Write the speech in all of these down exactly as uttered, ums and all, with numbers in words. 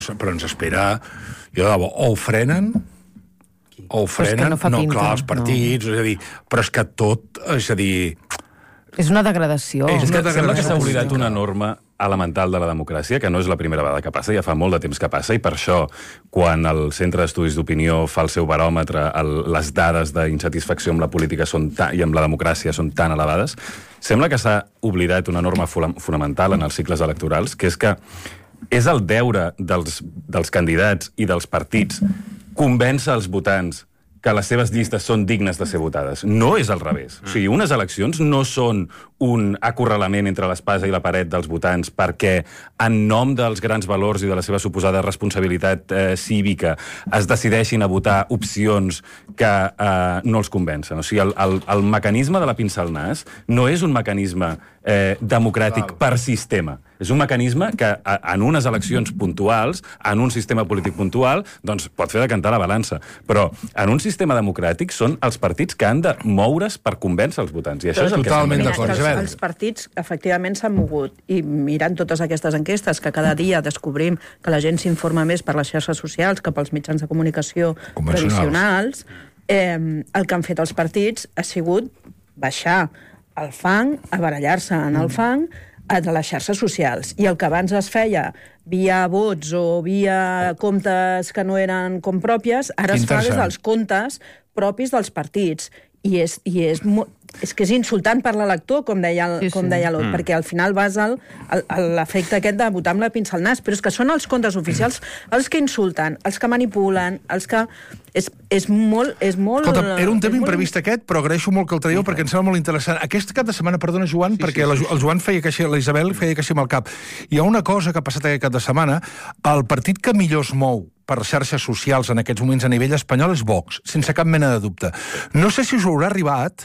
però ens espera... Jo, de debò, o ho frenen, o ho frenen, no, no clar, els partits, no. És a dir, però és que tot, és a dir... És una degradació. És que sembla que s'ha oblidat una norma elemental de la democràcia, que no és la primera vegada que passa, ja fa molt de temps que passa, i per això, quan el Centre d'Estudis d'Opinió fa el seu baròmetre, el, les dades d'insatisfacció amb la política són ta, i amb la democràcia són tan elevades, sembla que s'ha oblidat una norma fonamental en els cicles electorals, que és que és el deure dels, dels candidats i dels partits convèncer els votants que les seves llistes són dignes de ser votades. No és al revés. O sigui, unes eleccions no són un acorralament entre l'espasa i la paret dels votants perquè, en nom dels grans valors i de la seva suposada responsabilitat eh, cívica, es decideixin a votar opcions que eh, no els convencen. O sigui, el, el, el mecanisme de la pinça al nas no és un mecanisme eh, democràtic per sistema. És un mecanisme que, en unes eleccions puntuals, en un sistema polític puntual, doncs pot fer decantar la balança. Però en un sistema democràtic són els partits que han de moure's per convèncer els votants. I això és el totalment que d'acord, els, els partits, efectivament, s'han mogut. I mirant totes aquestes enquestes, que cada dia descobrim que la gent s'informa més per les xarxes socials que pels mitjans de comunicació tradicionals, eh, el que han fet els partits ha sigut baixar el fang, a barallar-se en el fang, de les xarxes socials. I el que abans es feia via vots o via comptes que no eren com pròpies, ara es fa des dels comptes propis dels partits. I és, i és, és que és insultant per l'elector, com deia el, sí, sí. com deia l'Ot, mm. perquè al final vas al, al, a l'efecte aquest de votar amb la pinça al nas, però és que són els comptes oficials els que insulten, els que manipulen, els que... És, és molt... És molt Escolta, era un tema molt... imprevist aquest, però agraeixo molt que el traieu, sí, perquè em sembla molt interessant. Aquest cap de setmana, perdona, Joan, sí, perquè sí, sí. La, el Joan feia que així, la Isabel feia que així amb el cap. Hi ha una cosa que ha passat aquest cap de setmana. El partit que millor es mou per xarxes socials en aquests moments a nivell espanyol és Vox, sense cap mena de dubte. No sé si us haurà arribat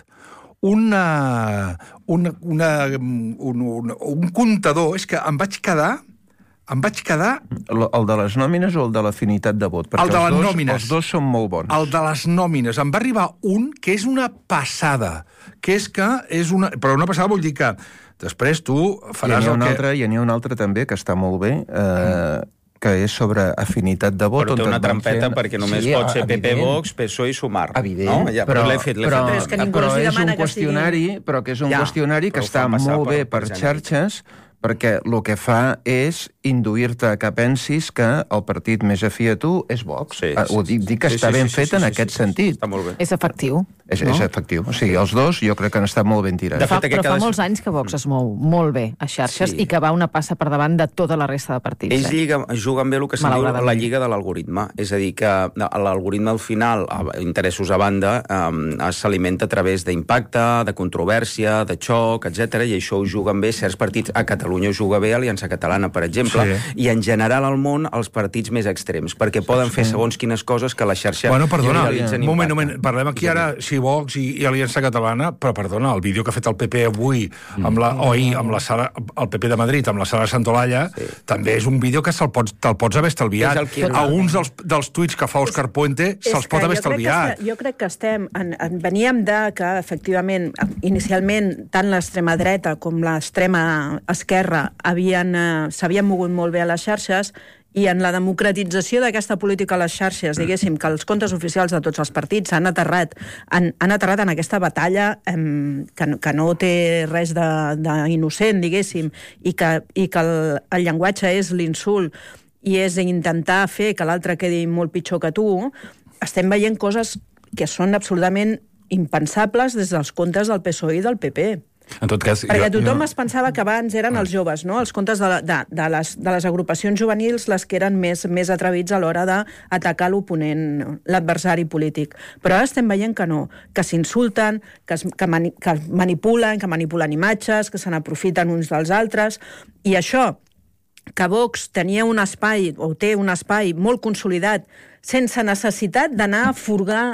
una, una, una, un, un, un comptador, és que em vaig quedar... Em vaig quedar... El, el de les nòmines o el de l'afinitat de vot? Perquè el de les els dos, nòmines. Els dos són molt bons. El de les nòmines. Em va arribar un que és una passada. Que és que és una... Però una passada vull dir que després tu faràs I el que... Altre, I n'hi ha un altre també que està molt bé, eh, que és sobre afinitat de vot. Però té una trampeta fent... perquè només sí, pot ser P P, Vox, P S O E i Sumar. Evident, no? Ja, però, però, fet, però, però és que ningú però els és demana un que qüestionari, siguin... però que és un ja, qüestionari que està molt bé per xarxes, perquè el que fa és induir-te que pensis que el partit més afí a tu és Vox. Sí, sí, Ho dic, dic que sí, està sí, ben sí, fet sí, en sí, aquest sí, sí, sentit. Està molt bé. És efectiu. És, no? és efectiu. O sigui, els dos jo crec que han estat molt ben tirats. De fet, fa, però cada... fa molts anys que Vox es mou molt bé a xarxes Sí. i que va una passa per davant de tota la resta de partits. Ells eh? lliga, juguen bé el que se'n diu la lliga de l'algoritme. És a dir, que l'algoritme al final, interessos a banda, eh, s'alimenta a través d'impacte, de controvèrsia, de xoc, etcètera, i això ho juguen bé certs partits. A Catalunya ho juga bé Aliança Catalana, per exemple, sí. I en general al món els partits més extrems, perquè poden fer segons quines coses que la xarxa... Bueno, perdona, un moment, un moment, parlem aquí ara, si Vox i, i Aliança Catalana, però perdona, el vídeo que ha fet el P P avui, amb la, o ahir, amb la sala, el P P de Madrid, amb la Sara Santolalla, sí. També és un vídeo que se'l pots, te'l pots haver estalviat. Que... Alguns dels, dels tuits que fa Òscar Puente se'ls pot haver estalviat. Jo crec que estem... En, en, veníem de que, efectivament, inicialment, tant l'extrema dreta com l'extrema esquerra havien, eh, s'havien mogut molt bé a les xarxes, i en la democratització d'aquesta política a les xarxes, diguéssim, que els comptes oficials de tots els partits han aterrat, han, han aterrat en aquesta batalla eh, que, que no té res d'innocent, diguéssim, i que, i que el, el llenguatge és l'insult i és intentar fer que l'altre quedi molt pitjor que tu, estem veient coses que són absolutament impensables des dels comptes del P S O E i del P P. En tot cas, perquè jo, tothom jo... es pensava que abans eren els joves, no? Els comptes de, de, de, les, de les agrupacions juvenils, les que eren més, més atrevits a l'hora d'atacar l'oponent, l'adversari polític. Però ara estem veient que no, que s'insulten, que, es, que, mani, que manipulen, que manipulen imatges, que se n'aprofiten uns dels altres, i això, que Vox tenia un espai, o té un espai molt consolidat, sense necessitat d'anar a furgar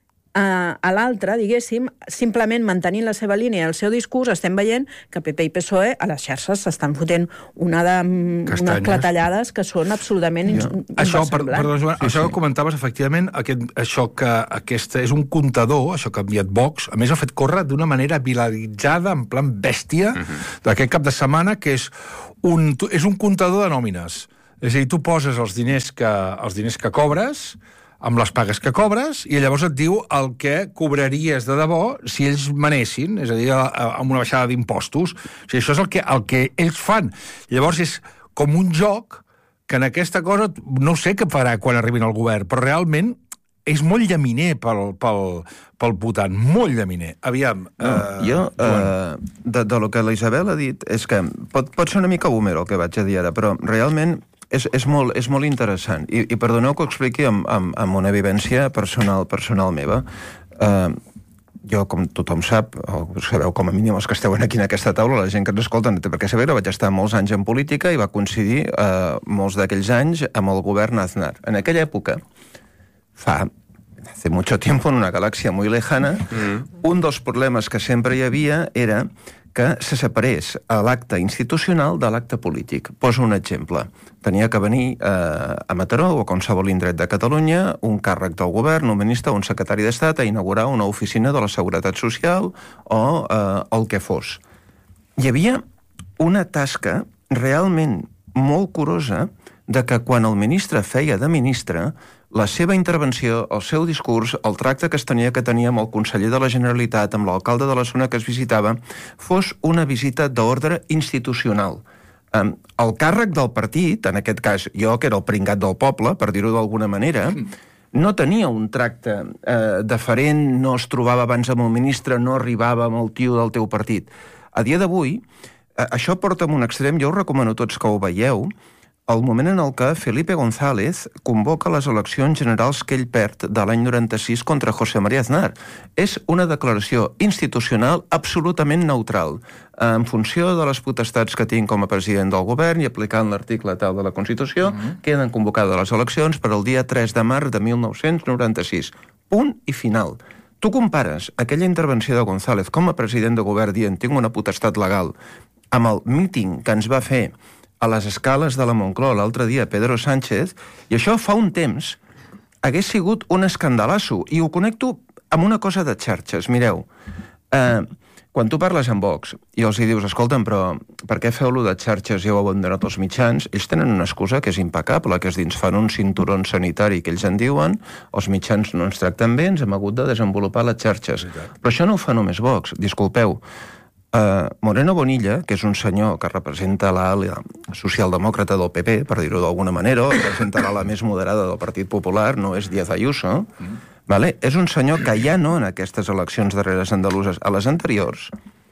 a, a l'altre, diguéssim, simplement mantenint la seva línia i el seu discurs, estem veient que P P i P S O E a les xarxes s'estan fotent una de, unes clatellades que són absolutament ja. Això, per, perdó, Joan, sí, això sí. Que comentaves, efectivament, aquest, això que aquesta és un comptador, això que ha enviat Vox, a més ha fet córrer d'una manera viralitzada, en plan bèstia, uh-huh. d'aquest cap de setmana, que és un, és un comptador de nòmines. És a dir, tu poses els diners que, els diners que cobres, amb les pagues que cobres, i llavors et diu el que cobraries de debò si ells manessin, és a dir, amb una baixada d'impostos. O sigui, això és el que, el que ells fan. Llavors és com un joc que en aquesta cosa no sé què farà quan arribin al govern, però realment és molt llaminer pel, pel, pel votant, molt llaminer. Aviam... No, uh, jo, uh, de, de lo que la Isabel ha dit, és que pot, pot ser una mica boomer el que vaig a dir ara, però realment és, és, molt, és molt interessant. I, i perdoneu que ho expliqui amb, amb, amb una vivència personal, personal meva. Uh, jo, com tothom sap, o sabeu com a mínim els que esteu aquí en aquesta taula, la gent que ens escolta, perquè sabeu que vaig estar molts anys en política i va coincidir uh, molts d'aquells anys amb el govern Aznar. En aquella època, fa hace mucho tiempo, en una galaxia muy lejana, mm. un dels problemes que sempre hi havia era que se separés l'acte institucional de l'acte polític. Poso un exemple. Tenia que venir eh, a Mataró o a qualsevol indret de Catalunya un càrrec del govern, un ministre o un secretari d'Estat a inaugurar una oficina de la Seguretat Social o eh, el que fos. Hi havia una tasca realment molt curosa de que quan el ministre feia de ministre, la seva intervenció, el seu discurs, el tracte que es tenia que tenir amb el conseller de la Generalitat, amb l'alcalde de la zona que es visitava, fos una visita d'ordre institucional. El càrrec del partit, en aquest cas jo, que era el pringat del poble, per dir-ho d'alguna manera, no tenia un tracte eh, deferent, no es trobava abans amb el ministre, no arribava amb el tio del teu partit. A dia d'avui, eh, això porta a un extrem, jo us recomano a tots que ho veieu, el moment en el que Felipe González convoca les eleccions generals que ell perd de l'any noranta-sis contra José María Aznar. És una declaració institucional absolutament neutral, en funció de les potestats que tinc com a president del govern i aplicant l'article tal de la Constitució, mm-hmm. queden convocades les eleccions per al dia tres de març de mil nou-cents noranta-sis. Punt i final. Tu compares aquella intervenció de González com a president de govern dient tinc una potestat legal amb el míting que ens va fer a les escales de la Moncloa l'altre dia Pedro Sánchez, i això fa un temps hagués sigut un escandalasso, i ho connecto amb una cosa de xarxes. Mireu, eh, quan tu parles amb Vox i els hi dius, escolta'm, però per què feu-lo de xarxes i heu abandonat els mitjans? Ells tenen una excusa que és impecable, que és dins fan un cinturó sanitari que ells en diuen, els mitjans no ens tracten bé, ens hem hagut de desenvolupar les xarxes. Però això no ho fa només Vox, disculpeu. Uh, Moreno Bonilla, que és un senyor que representa l'ala socialdemòcrata del P P, per dir-ho d'alguna manera, representa l'ala més moderada del Partit Popular, no és Díaz Ayuso, mm. vale? És un senyor que ja no en aquestes eleccions darreres andaluses, a les anteriors,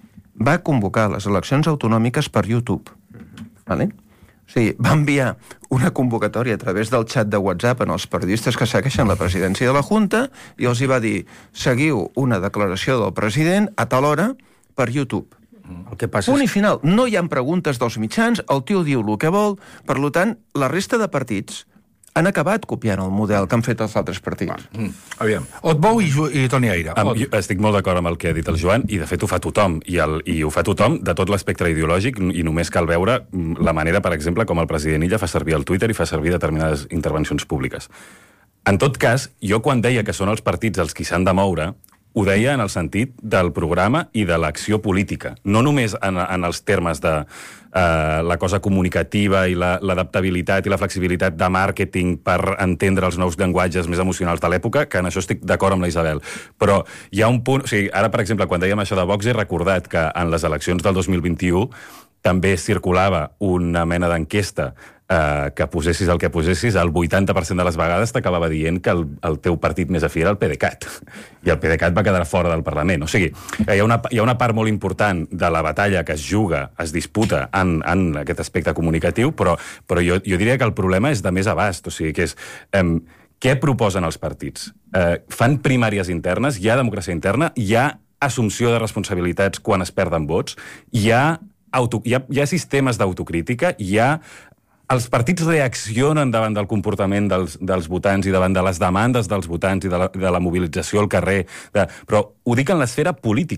va convocar les eleccions autonòmiques per YouTube. Vale? O sigui, va enviar una convocatòria a través del xat de WhatsApp en els periodistes que segueixen la presidència de la Junta i els hi va dir, seguiu una declaració del president a tal hora per YouTube. El que passa Punt és... i final. No hi ha preguntes dels mitjans, el tio diu el que vol, per tant, la resta de partits han acabat copiant el model que han fet els altres partits. Mm. Aviam. Otbou i, i Toni Aire. Am, jo estic molt d'acord amb el que ha dit el Joan, i de fet ho fa tothom, i, el, i ho fa tothom de tot l'espectre ideològic, i només cal veure la manera, per exemple, com el president Illa fa servir el Twitter i fa servir determinades intervencions públiques. En tot cas, jo quan deia que són els partits els qui s'han de moure, ho deia en el sentit del programa i de l'acció política, no només en, en els termes de uh, la cosa comunicativa i l'adaptabilitat la, i la flexibilitat de màrqueting per entendre els nous llenguatges més emocionals de l'època, que en això estic d'acord amb la Isabel. Però hi ha un punt... O sigui, ara, per exemple, quan dèiem això de Vox, he recordat que en les eleccions del dos mil vint-i-u també circulava una mena d'enquesta eh, que posessis el que posessis, el vuitanta per cent de les vegades t'acabava dient que el, el teu partit més afí era el PDeCAT. I el PDeCAT va quedar fora del Parlament. O sigui, hi ha una, hi ha una part molt important de la batalla que es juga, es disputa en, en aquest aspecte comunicatiu, però, però jo, jo diria que el problema és de més abast. O sigui, que és... Eh, què proposen els partits? Eh, fan primàries internes, hi ha democràcia interna, hi ha assumpció de responsabilitats quan es perden vots, hi ha Auto, hi, ha, hi ha sistemes d'autocrítica, hi ha... Els partits reaccionen davant del comportament dels, dels votants i davant de les demandes dels votants i de la, de la mobilització al carrer, de, però ho dic en l'esfera política,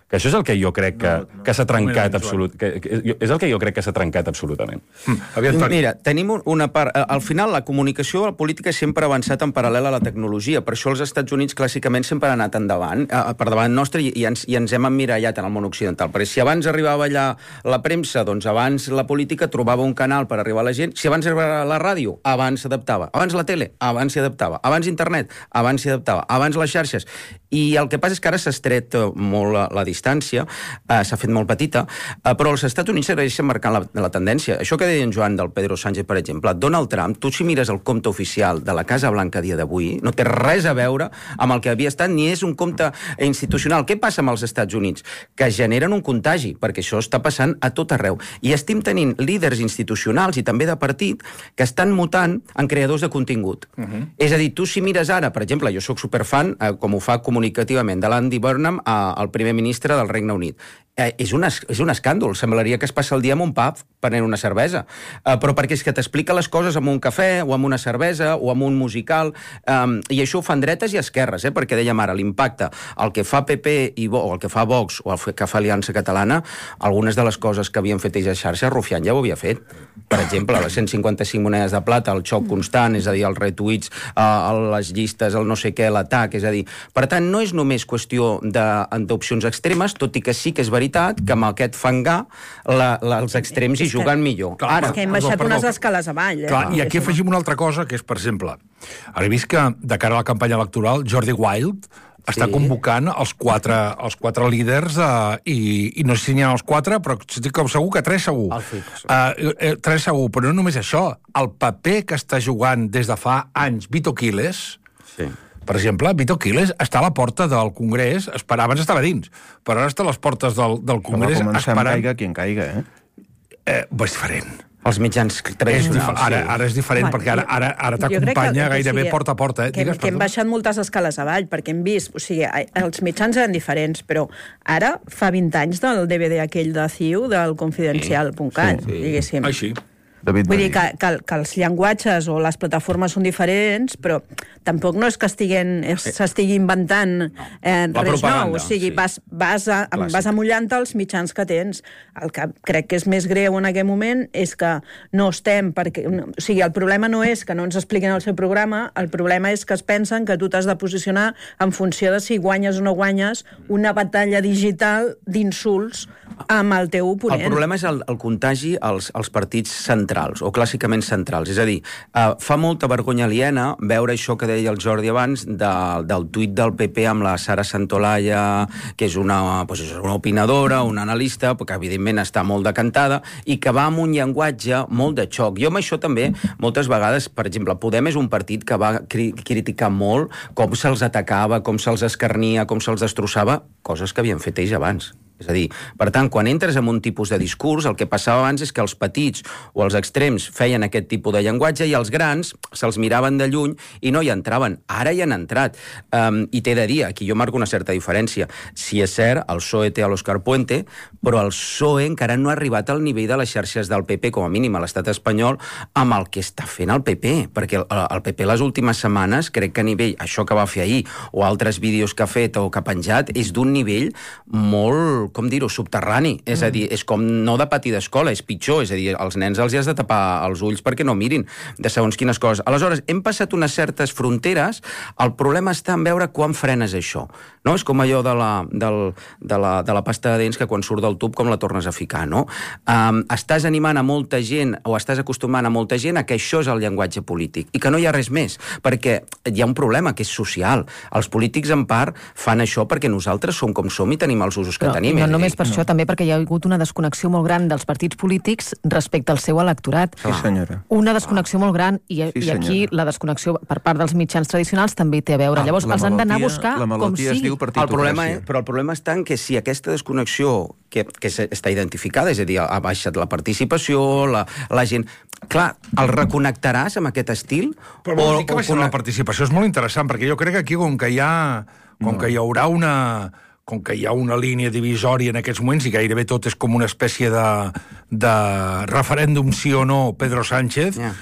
Que això és el que jo crec que, no, no, que s'ha trencat no, absolut, que, que, és el que jo crec que s'ha trencat absolutament. Mm, aviam, Mira, tenim una part... Al final, la comunicació, la política sempre ha avançat en paral·lel a la tecnologia. Per això els Estats Units clàssicament sempre han anat endavant, eh, per davant nostre, i, i, ens, i ens hem emmirallat en el món occidental. Perquè si abans arribava allà la premsa, doncs abans la política trobava un canal per arribar a la gent. Si abans arribava la ràdio, abans s'adaptava. Abans la tele, abans s'hi adaptava. Abans internet, abans s'hi adaptava. Abans les xarxes. I el que passa és que ara s'ha estret molt la, la distància, eh, s'ha fet molt petita, eh, però els Estats Units segueixen marcant la, la tendència. Això que deia en Joan del Pedro Sánchez, per exemple, Donald Trump, tu si mires el compte oficial de la Casa Blanca a dia d'avui, no té res a veure amb el que havia estat, ni és un compte institucional. Què passa amb els Estats Units? Que generen un contagi, perquè això està passant a tot arreu. I estem tenint líders institucionals i també de partit que estan mutant en creadors de contingut. Uh-huh. És a dir, tu si mires ara, per exemple, jo sóc superfan, eh, com ho fa comunicativament, de l'Andy Burnham, eh, el primer ministre del Regne Unit. Eh, és, un es, és un escàndol. Semblaria que es passa el dia en un pub prenent una cervesa. Eh, però perquè és que t'explica les coses amb un cafè, o amb una cervesa, o amb un musical, eh, i això ho fan dretes i esquerres, eh, perquè dèiem ara, l'impacte, el que fa P P i Vox, o el que fa Vox, o el que fa Aliança Catalana, algunes de les coses que havien fet ells a xarxa, Rufián ja ho havia fet. Per exemple, les cent cinquanta-cinc monedes de plata, el xoc constant, és a dir, els retuits, eh, les llistes, el no sé què, l'atac, és a dir... Per tant, no és només qüestió d'opcions extremes, tot i que sí que és veritat que amb aquest fangar la, la, els extrems hi juguen millor. Clar, Ara, és que hem baixat perdó, unes escales avall. Eh? Clar, i aquí afegim una altra cosa, que és, per exemple, ara he vist que, de cara a la campanya electoral, Jordi Wild està Sí. convocant els quatre, els quatre líders, eh, i, i no sé si n'hi ha els quatre, però estic com segur que tres segur. Uh, eh, tres segur, però no només això. El paper que està jugant des de fa anys Vito Quiles... Sí. Per exemple, Vito Quiles està a la porta del Congrés, esperava, abans estava dins, però ara està a les portes del, del Congrés esperant... esperant... caiga qui en caiga, eh? Eh, és diferent. Els mitjans tradicionals. Ara, ara és diferent, Bueno, perquè ara, ara, ara jo crec t'acompanya que- gairebé o sigui, porta a porta. Eh? Que, Digues, que hem perdó. baixat moltes escales avall, perquè hem vist... O sigui, els mitjans eren diferents, però ara fa vint anys del D V D aquell de C I U, del confidencial punt cat, Sí, sí. diguéssim. Així. David Vull dir que, Badia. que, que els llenguatges o les plataformes són diferents, però tampoc no és que estiguen, s'estigui inventant eh, La res propaganda, nou. O sigui, sí. vas, vas, a, Clàssic. vas amullant els mitjans que tens. El que crec que és més greu en aquest moment és que no estem... Perquè, no, o sigui, el problema no és que no ens expliquin el seu programa, el problema és que es pensen que tu t'has de posicionar en funció de si guanyes o no guanyes una batalla digital d'insults amb el teu oponent. El problema és el, el contagi als, als partits centrals, o clàssicament centrals. És a dir, uh, fa molta vergonya aliena veure això que deia el Jordi abans de, del tuit del P P amb la Sara Santolaya, que és una, pues és una opinadora, una analista, que evidentment està molt decantada, i que va amb un llenguatge molt de xoc. Jo amb això també, moltes vegades, per exemple, Podem és un partit que va cri criticar molt com se'ls atacava, com se'ls escarnia, com se'ls destrossava, coses que havien fet ells abans. És a dir, per tant, quan entres en un tipus de discurs, el que passava abans és que els petits o els extrems feien aquest tipus de llenguatge i els grans se'ls miraven de lluny i no hi entraven. Ara hi han entrat. Um, I t'he de dir, aquí jo marco una certa diferència. Si és cert, el P S O E té a l'Òscar Puente, però el P S O E encara no ha arribat al nivell de les xarxes del P P, com a mínim a l'estat espanyol, amb el que està fent el P P. Perquè el, el P P les últimes setmanes, crec que a nivell, això que va fer ahir, o altres vídeos que ha fet o que ha penjat, és d'un nivell molt, com dir-ho, subterrani. És a dir, és com no de pati d'escola, és pitjor. És a dir, als nens els hi has de tapar els ulls perquè no mirin de segons quines coses. Aleshores, hem passat unes certes fronteres, el problema està en veure quan frenes això. No? És com allò de la, del, de, la, de la pasta de dents que quan surt del tub com la tornes a ficar, no? Um, estàs animant a molta gent o estàs acostumant a molta gent a que això és el llenguatge polític i que no hi ha res més, perquè hi ha un problema que és social. Els polítics, en part, fan això perquè nosaltres som com som i tenim els usos que no, tenim. No només per no. això, també perquè hi ha hagut una desconnexió molt gran dels partits polítics respecte al seu electorat. Sí, senyora. Una desconnexió ah. molt gran, i, Sí, i aquí senyora. la desconnexió per part dels mitjans tradicionals també hi té a veure. Ah, Llavors, la els han d'anar a malaltia- buscar la com malaltia es sigui. diu partitocràcia. El problema és, però el problema està en que si aquesta desconnexió que, que està identificada, és a dir, ha baixat la participació, la, la gent... Clar, el reconnectaràs amb aquest estil? Però vols dir que baixarà la participació? És molt interessant, perquè jo crec que aquí, com que hi ha... Com no. que hi haurà una... com que hi ha una línia divisòria en aquests moments i gairebé tot és com una espècie de, de referèndum sí o no Pedro Sánchez, Yeah.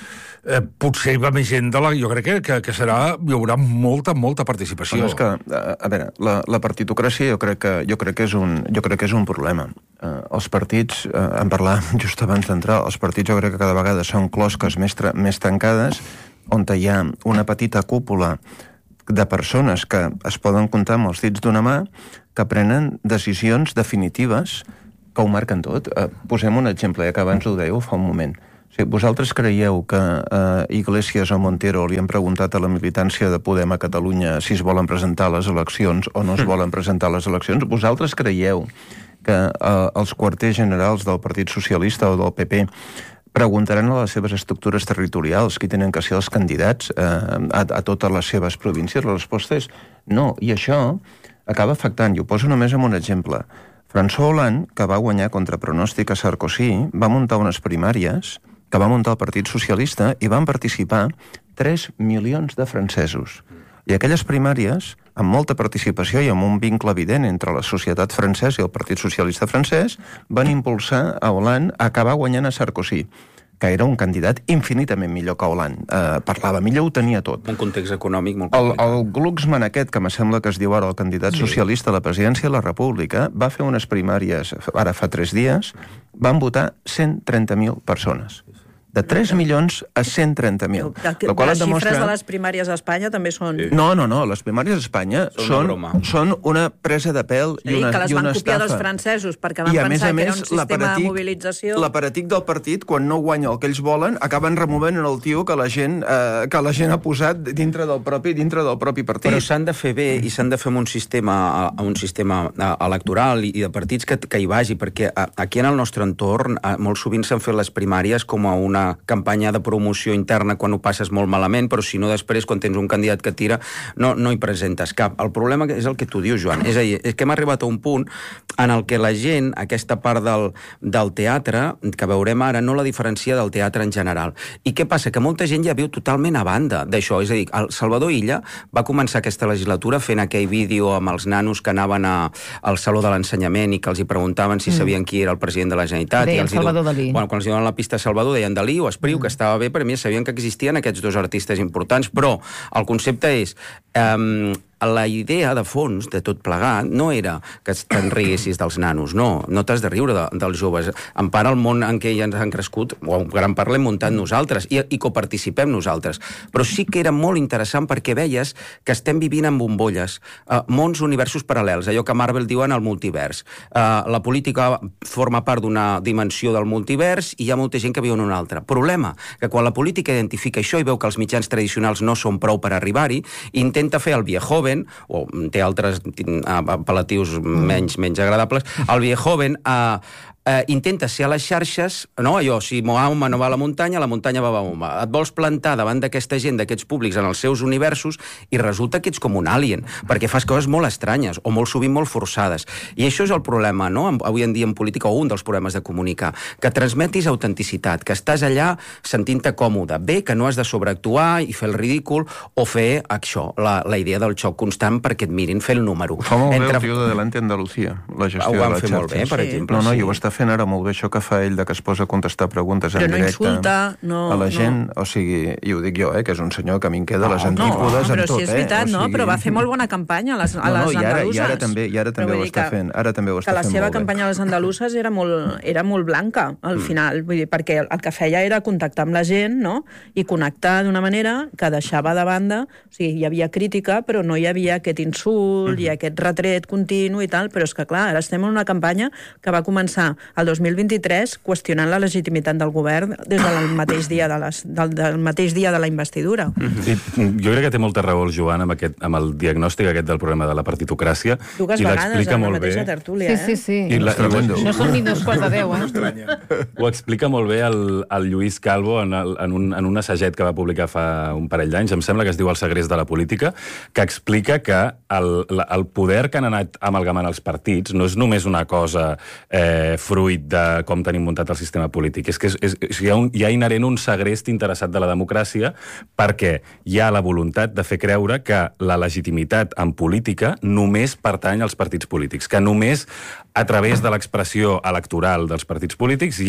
Eh, potser hi va més gent de la... Jo crec que, que, que serà... Hi haurà molta, molta participació. Però és que, a, a veure, la, la partitocràcia jo crec que, jo crec que, és, un, jo crec que és un problema. Eh, els partits, eh, en parlàvem just abans d'entrar, els partits jo crec que cada vegada són closques més, tra més tancades, on hi ha una petita cúpula de persones que es poden comptar amb els dits d'una mà, que prenen decisions definitives que ho marquen tot. Eh, posem un exemple, ja que abans ho dèieu fa un moment. Si vosaltres creieu que eh, Iglesias o Montero li han preguntat a la militància de Podem a Catalunya si es volen presentar a les eleccions o no es volen presentar a les eleccions, vosaltres creieu que eh, els quarters generals del Partit Socialista o del P P preguntaran a les seves estructures territorials qui tenen que ser els candidats eh, a, a totes les seves províncies? La resposta és no, i això acaba afectant, i ho poso només amb un exemple. François Hollande, que va guanyar contra pronòstic a Sarkozy, va muntar unes primàries que va muntar el Partit Socialista i van participar tres milions de francesos. I aquelles primàries, amb molta participació i amb un vincle evident entre la societat francesa i el Partit Socialista francès, van impulsar a Hollande a acabar guanyant a Sarkozy, que era un candidat infinitament millor que Hollande. Eh, parlava millor, ho tenia tot. Un context econòmic molt el, complicat. el Glucksmann aquest, que me sembla que es diu ara el candidat sí. socialista a la presidència de la República, va fer unes primàries, ara fa tres dies, van votar cent trenta mil persones. De tres milions a cent trenta mil. Les xifres demostra... de les primàries a Espanya també són... No, no, no, les primàries a Espanya són, són, són una presa de pèl i una, que les i una van copiar estafa. dels francesos perquè van I a pensar més a més, que era un sistema de mobilització... L'aparatic del partit, quan no guanya el que ells volen, acaben removent el tio que la gent, eh, que la gent ha posat dintre del propi, dintre del propi partit. Però s'han de fer bé i s'han de fer amb un sistema, un sistema electoral i de partits que, que hi vagi, perquè aquí en el nostre entorn molt sovint s'han fet les primàries com a una campanya de promoció interna quan ho passes molt malament, però si no després, quan tens un candidat que tira, no, no hi presentes cap. El problema és el que tu dius, Joan. És a dir, és que hem arribat a un punt en el que la gent, aquesta part del, del teatre, que veurem ara, no la diferencia del teatre en general. I què passa? Que molta gent ja viu totalment a banda d'això. És a dir, el Salvador Illa va començar aquesta legislatura fent aquell vídeo amb els nanos que anaven a, al Saló de l'Ensenyament i que els hi preguntaven si mm. sabien qui era el president de la Generalitat. Deien i els Salvador Dalí. Bueno, quan els donen la pista a Salvador, deien Dalí o Espriu, que estava bé, per a mi sabien que existien aquests dos artistes importants, però el concepte és... Um, la idea de fons de tot plegat no era que te'n riguessis dels nanos, no, no t'has de riure de, dels joves. En part, el món en què ja ens han crescut, o en gran part l'hem muntat nosaltres, i, i coparticipem nosaltres. Però sí que era molt interessant perquè veies que estem vivint en bombolles, uh, mons, universos paral·lels, allò que Marvel diuen el multivers. Uh, la política forma part d'una dimensió del multivers i hi ha molta gent que viu en una altra. Problema, que quan la política identifica això i veu que els mitjans tradicionals no són prou per arribar-hi, intenta fer el viejoven, o té altres apel·latius menys, menys agradables, el viejoven a... Eh, intenta ser a les xarxes, no, allò, si Mahoma no va a la muntanya, la muntanya va a Mahoma. Et vols plantar davant d'aquesta gent, d'aquests públics, en els seus universos, i resulta que ets com un alien, perquè fas coses molt estranyes, o molt sovint molt forçades. I això és el problema, no?, avui en dia en política, o un dels problemes de comunicar, que transmetis autenticitat, que estàs allà sentint-te còmode. Bé, que no has de sobreactuar i fer el ridícul, o fer això, la, la idea del xoc constant perquè et mirin fer el número. Ho fa molt Entre... bé el tio de Delante Andalucía, la gestió de les xarxes. Ho van fer molt bé, per sí. exemple. No, no, sí. i ho està fent ara molt bé això que fa ell de que es posa a contestar preguntes en però no directe insulta, no, a la gent, no. o sigui, i ho dic jo, eh, que és un senyor que a mi em queda no, les antípodes no, en tot, però sí és veritat, eh? O no, sigui... però va fer molt bona campanya a les, a no, no, les i ara, andaluses. I ara també, i ara també ho està fent, ara també ho està fent molt bé. Que la seva campanya a les andaluses era molt, era molt blanca, al mm. final, vull dir, perquè el que feia era contactar amb la gent, no?, i connectar d'una manera que deixava de banda, o sigui, hi havia crítica, però no hi havia aquest insult mm. i aquest retret continu i tal, però és que, clar, ara estem en una campanya que va començar el dos mil vint-i-tres qüestionant la legitimitat del govern des del mateix dia de, les, del, del mateix dia de la investidura. Mm-hmm. Jo crec que té molta raó el Joan amb, aquest, amb el diagnòstic aquest del problema de la partitocràcia. Dues i vegades en la mateixa bé. tertúlia, eh? Sí, sí, sí. I la, i no són ni dos quarts de deu, eh? Ho explica molt bé el, el Lluís Calvo en, el, en, un, en un assaget que va publicar fa un parell d'anys, em sembla que es diu El segrest de la política, que explica que el, el poder que han anat amalgamant els partits no és només una cosa eh, fruit de com tenim muntat el sistema polític. És que és, és, és, hi, ha un, hi ha inherent un segrest interessat de la democràcia perquè hi ha la voluntat de fer creure que la legitimitat en política només pertany als partits polítics, que només a través de l'expressió electoral dels partits polítics hi ha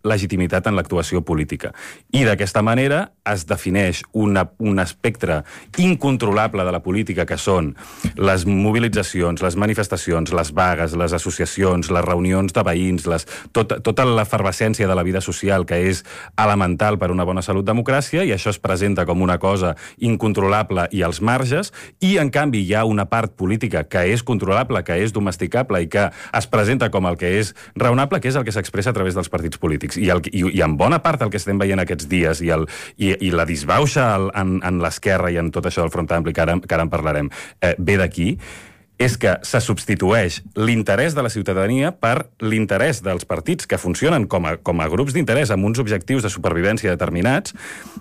legitimitat en l'actuació política. I d'aquesta manera es defineix una, un espectre incontrolable de la política, que són les mobilitzacions, les manifestacions, les vagues, les associacions, les reunions de veïns, les, tot, tota l'efervescència de la vida social, que és elemental per una bona salut democràcia, i això es presenta com una cosa incontrolable i als marges, i en canvi hi ha una part política que és controlable, que és domesticable i que es presenta com el que és raonable, que és el que s'expressa a través dels partits polítics. I, el, i, i en bona part el que estem veient aquests dies i, el, i, i la disbauxa en, en l'esquerra i en tot això del Front Ampli, que ara, que ara en parlarem, eh, ve d'aquí, és que se substitueix l'interès de la ciutadania per l'interès dels partits, que funcionen com a, com a grups d'interès amb uns objectius de supervivència determinats,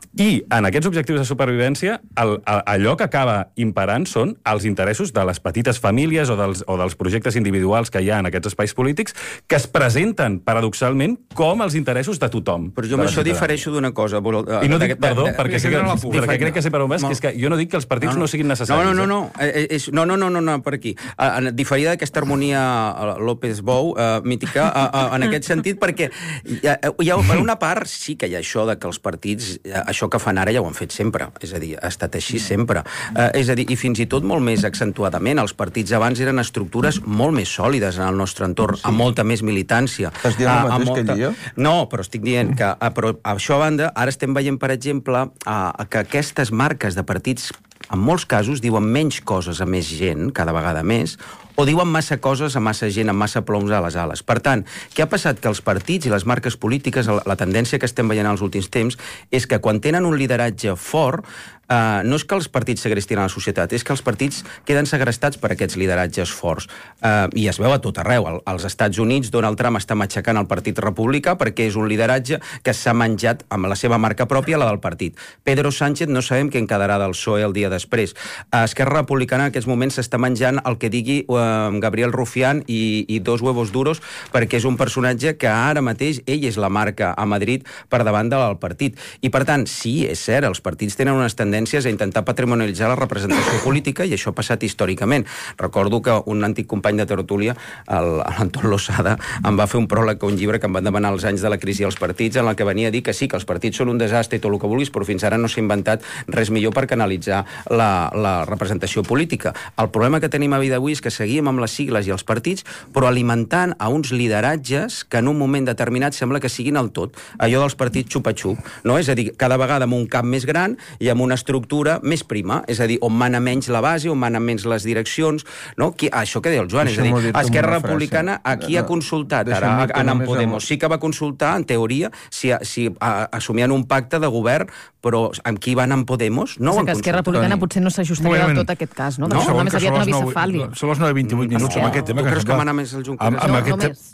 i en aquests objectius de supervivència el, allò que acaba imperant són els interessos de les petites famílies o dels, o dels projectes individuals que hi ha en aquests espais polítics, que es presenten paradoxalment com els interessos de tothom. Però jo amb això difereixo d'una cosa. I no dic, perdó, perquè, sé que, perquè crec que sé per on vas, que és que jo no dic que els partits no, no. no siguin necessaris. No, no, no, no, és, no, no, no, no, no, per aquí. Uh, diferida d'aquesta harmonia López-Bou, uh, mítica, uh, uh, en aquest sentit, perquè hi ha, hi ha, per una part sí que hi ha això de que els partits, uh, això que fan ara ja ho han fet sempre, és a dir, ha estat així sempre. Uh, és a dir, i fins i tot molt més accentuadament, els partits abans eren estructures molt més sòlides en el nostre entorn, sí. amb molta més militància. Estàs dient el mateix molta... que jo? No, però estic dient que, uh, però això a banda, ara estem veient, per exemple, uh, que aquestes marques de partits en molts casos diuen menys coses a més gent, cada vegada més, o diuen massa coses a massa gent, amb massa ploms a les ales. Per tant, què ha passat? Que els partits i les marques polítiques, la tendència que estem veient en els últims temps, és que quan tenen un lideratge fort, Uh, no és que els partits segrestin a la societat, és que els partits queden segrestats per aquests lideratges forts. Uh, I es veu a tot arreu. Al, als Estats Units, Donald Trump està matxacant el Partit Republicà perquè és un lideratge que s'ha menjat amb la seva marca pròpia, la del partit. Pedro Sánchez no sabem què en quedarà del P S O E el dia després. Uh, Esquerra Republicana en aquests moments s'està menjant el que digui uh, Gabriel Rufián i, i dos huevos duros, perquè és un personatge que ara mateix ell és la marca a Madrid per davant del partit. I per tant, sí, és cert, els partits tenen unes tendències a intentar patrimonialitzar la representació política, i això ha passat històricament. Recordo que un antic company de tertúlia, l'Anton Losada, em va fer un pròleg a un llibre que em van demanar els anys de la crisi als partits, en el que venia a dir que sí, que els partits són un desastre i tot el que vulguis, però fins ara no s'ha inventat res millor per canalitzar la, la representació política. El problema que tenim a vida d'avui és que seguim amb les sigles i els partits, però alimentant a uns lideratges que en un moment determinat sembla que siguin el tot. Allò dels partits xupa-xup, no? És a dir, cada vegada amb un cap més gran i amb una estructura més prima, és a dir, on mana menys la base, on mana menys les direccions, no? Qui, això que deia el Joan, és a dir, Esquerra Republicana aquí ha consultat, ara en en Podemos, sí que va consultar, en teoria, si, si assumien un pacte de govern, però amb qui van en Podemos no ho han consultat. Que Esquerra Republicana potser no s'ajustaria del tot aquest cas, no? No, no més aviat una bicefàlia. Són les nou i vint-i-vuit minuts, amb aquest tema que creus que mana més el Junqueras? Amb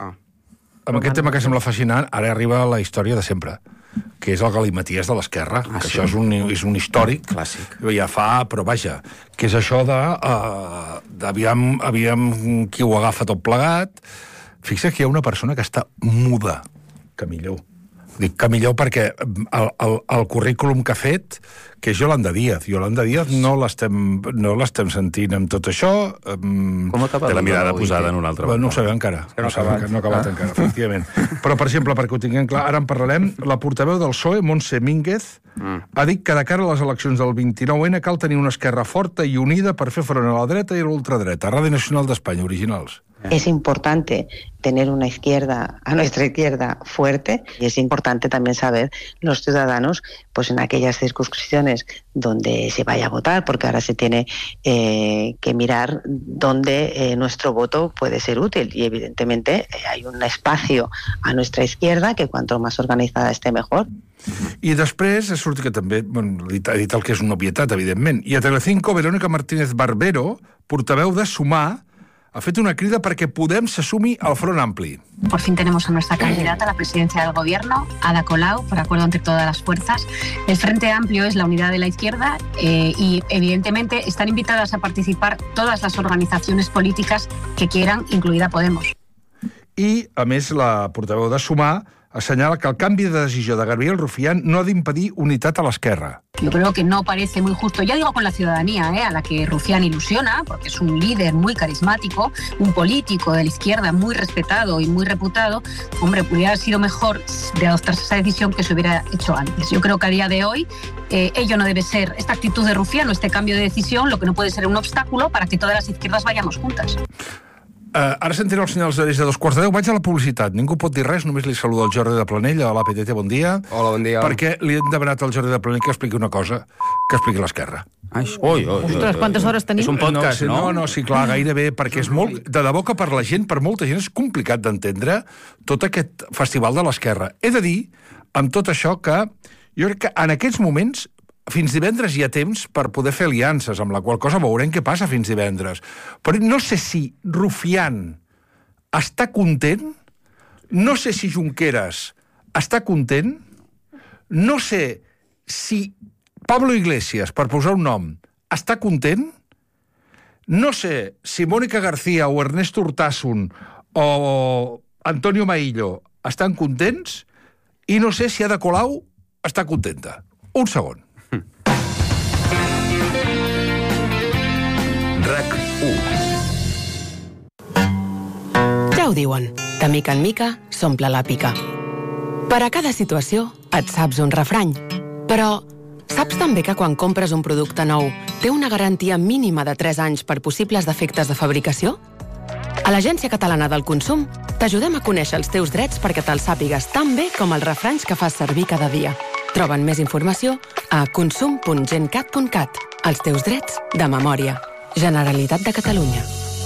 aquest tema que sembla fascinant, ara arriba la història de sempre, que és el galimaties de l'esquerra, ah, que sí? Això és un, és un històric, clàssic. Ja fa, però vaja, que és això de, uh, d'aviam aviam qui ho agafa tot plegat. Fixa't que hi ha una persona que està muda, que millor. Dic que millor perquè el, el, el currículum que ha fet, que és Yolanda Díaz. Yolanda Díaz no l'estem no l'estem sentint amb tot això. Um, Com ha acabat? Té la mirada posada en un altre bueno, no ho sabem encara. No, no, sabem, no ha acabat ah. encara, efectivament. Però, per exemple, perquè ho tinguem clar, ara en parlarem, la portaveu del P S O E, Montse Mínguez, mm. ha dit que de cara a les eleccions del vint-i-nou ene cal tenir una esquerra forta i unida per fer front a la dreta i a l'ultradreta. Ràdio Nacional d'Espanya, originals. Es importante tener una izquierda, a nuestra izquierda, fuerte, y es importante también saber los ciudadanos, pues en aquellas circunscripciones donde se vaya a votar, porque ahora se tiene eh, que mirar dónde eh, nuestro voto puede ser útil, y evidentemente eh, hay un espacio a nuestra izquierda que cuanto más organizada esté mejor. I després ha sortit que també, bueno, ha dit el que és una obvietat, evidentment, i a Telecinco, Verónica Martínez Barbero, portaveu de Sumar, ha fet una crida perquè Podem se sumi al Front Ampli. Por fin tenemos a nuestra candidata a la presidencia del gobierno, Ada Colau, por acuerdo entre todas las fuerzas. El Frente Amplio es la unidad de la izquierda eh, y, evidentemente, están invitadas a participar todas las organizaciones políticas que quieran, incluida Podemos. I, a més, la portaveu de Sumar assenyala que el canvi de decisió de Gabriel Rufián no ha d'impedir unitat a l'esquerra. Yo creo que no parece muy justo, ya digo con la ciudadanía, ¿eh? A la que Rufián ilusiona, porque es un líder muy carismático, un político de la izquierda muy respetado y muy reputado. Hombre, hubiera sido mejor de adoptarse esa decisión que se hubiera hecho antes. Yo creo que a día de hoy eh, ello no debe ser, esta actitud de Rufián o este cambio de decisión, lo que no puede ser un obstáculo para que todas las izquierdas vayamos juntas. Uh, ara sentiré els senyals d'horaris de dos quarts de deu. Vaig a la publicitat. Ningú pot dir res, només li saluda el Jordi de Planell, a l'A P T T. Bon dia. Hola, bon dia. Perquè li hem demanat al Jordi de Planell que expliqui una cosa, que expliqui l'esquerra. Ai, oi, oi, Ostres, quantes hores tenim? És un podcast, no? no? No, no, sí, clar, gairebé, perquè és molt... De debò que per la gent, per molta gent, és complicat d'entendre tot aquest festival de l'esquerra. He de dir, amb tot això, que jo crec que en aquests moments fins divendres hi ha temps per poder fer aliances, amb la qual cosa veurem què passa fins divendres. Però no sé si Rufián està content, no sé si Junqueras està content, no sé si Pablo Iglesias, per posar un nom, està content, no sé si Mónica García o Ernesto Urtasun o Antonio Maillo estan contents, i no sé si Ada Colau està contenta. Un segon. RAC u. Ja ho diuen, de mica en mica s'omple la pica. Per a cada situació et saps un refrany. Però saps també que quan compres un producte nou té una garantia mínima de tres anys per possibles defectes de fabricació? A l'Agència Catalana del Consum t'ajudem a conèixer els teus drets perquè te'ls sàpigues tan bé com els refranys que fas servir cada dia. Troben més informació a consum punt gencat punt cat. Els teus drets de memòria. Generalitat de Catalunya.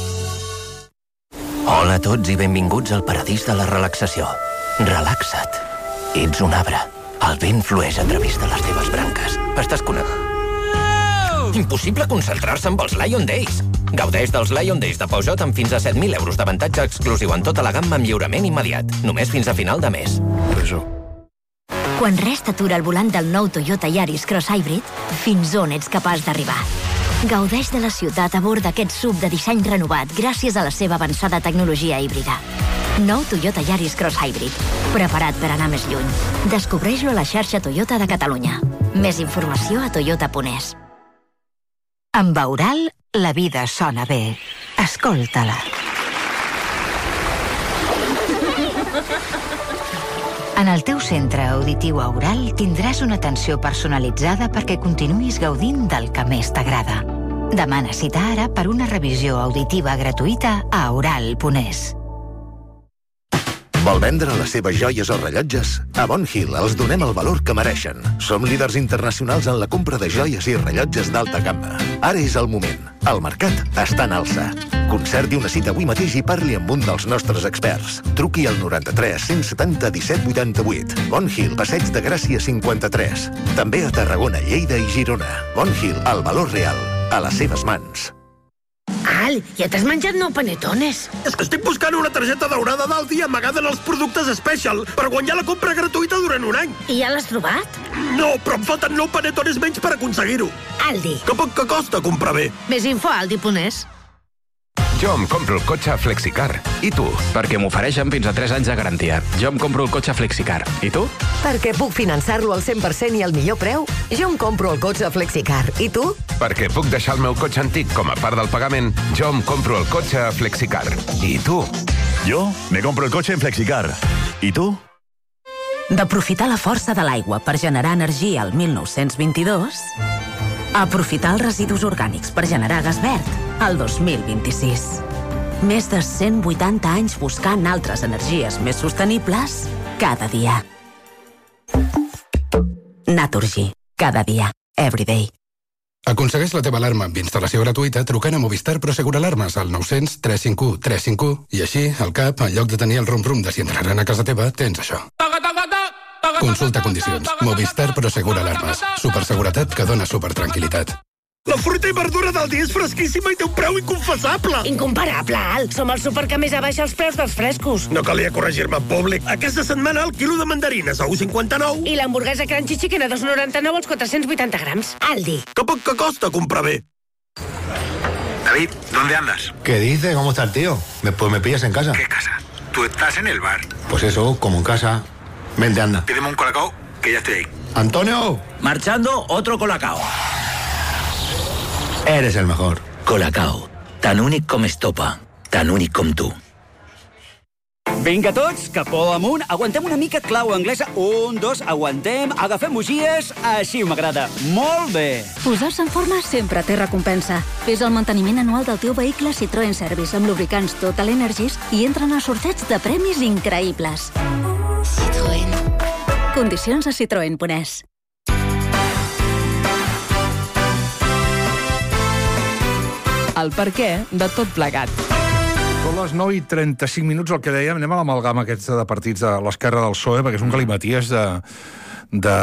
Hola a tots i benvinguts al paradís de la relaxació. Relaxa't. Ets un arbre. El vent flueix a través de les teves branques. Estàs connectat. Impossible concentrar-se amb els Lion Days. Gaudeix dels Lion Days de Peugeot amb fins a set mil euros d'avantatge exclusiu en tota la gamma amb lliurament immediat. Només fins a final de mes. Peugeot. Quan res t'atura al volant del nou Toyota Yaris Cross Hybrid, fins on ets capaç d'arribar? Gaudeix de la ciutat a bord d'aquest S U V de disseny renovat gràcies a la seva avançada tecnologia híbrida. Nou Toyota Yaris Cross Hybrid. Preparat per anar més lluny. Descobreix-lo a la xarxa Toyota de Catalunya. Més informació a toyota punt es. Amb Aural, la vida sona bé. Escolta-la. En el teu centre auditiu Aural tindràs una atenció personalitzada perquè continuïs gaudint del que més t'agrada. Demana cita ara per una revisió auditiva gratuïta a aural punt es. Vol vendre les seves joies o rellotges? A Bon Hill els donem el valor que mereixen. Som líders internacionals en la compra de joies i rellotges d'alta gamma. Ara és el moment. El mercat està en alça. Concerti una cita avui mateix i parli amb un dels nostres experts. Truqui al noranta-tres cent setanta disset vuitanta-vuit. Bon Hill, Passeig de Gràcia cinquanta-tres. També a Tarragona, Lleida i Girona. Bon Hill, el valor real, a les seves mans. Al, ja t'has menjat nou panetones. És que estic buscant una targeta daurada d'Aldi amagada en els productes Special per guanyar la compra gratuïta durant un any. I ja l'has trobat? No, però em falten nou panetones menys per aconseguir-ho. Aldi. Que poc que costa comprar bé. Més info a aldi punt es. Jo em compro el cotxe Flexicar. I tu? Perquè m'ofereixen fins a tres anys de garantia. Jo em compro el cotxe Flexicar. I tu? Perquè puc finançar-lo al cent per cent i al millor preu. Jo em compro el cotxe Flexicar. I tu? Perquè puc deixar el meu cotxe antic com a part del pagament. Jo em compro el cotxe Flexicar. I tu? Jo me compro el cotxe en Flexicar. I tu? D'aprofitar la força de l'aigua per generar energia al mil nou-cents vint-i-dos... a aprofitar els residus orgànics per generar gas verd al dos mil vint-i-sis. Més de cent vuitanta anys buscant altres energies més sostenibles cada dia. Naturgy. Cada dia. Every day. Aconsegueix la teva alarma amb instal·lació gratuïta trucant a Movistar Prosegur Alarmes al nou-cents tres cinc u tres cinc u i així, al cap, en lloc de tenir el rum-rum de si entraran a casa teva, tens això. Consulta condicions. Movistar Prosegur Alarmes. Superseguretat que dona supertranquil·litat. La fruita i verdura del dia és fresquíssima i té un preu inconfessable. Incomparable, Al. Som el súper que més abaixa els preus dels frescos. No calia corregir-me en públic. Aquesta setmana el quilo de mandarines a u cinquanta-nou. I l'hamburguesa Crunchy Chicken a dos noranta-nou als quatre-cents vuitanta grams. Aldi. Que poc que costa comprar bé. David, ¿dónde andas? ¿Qué dice? ¿Cómo está el tío? Me, pues me pillas en casa. ¿Qué casa? Tú estás en el bar. Pues eso, como en casa. Vente, anda. Pídeme un colacao, que ya estoy ahí. ¡Antonio! Marchando, otro colacao. Eres el mejor. Colacao, tan únic com Estopa, tan únic com tu. Vinga tots, capó amunt, aguantem una mica clau anglesa. Un, dos, aguantem, agafem bugies, així m'agrada. Molt bé. Posar-se en forma sempre té recompensa. Fes el manteniment anual del teu vehicle Citroën Service amb lubricants Total Energies i entren a sorteig de premis increïbles. Citroën. Condicions a citroen punt es. El perquè de tot plegat. Són les nou i trenta-cinc minuts, el que dèiem, anem a l'amalgama aquests de partits de l'esquerra del P S O E, perquè és un galimaties de... de...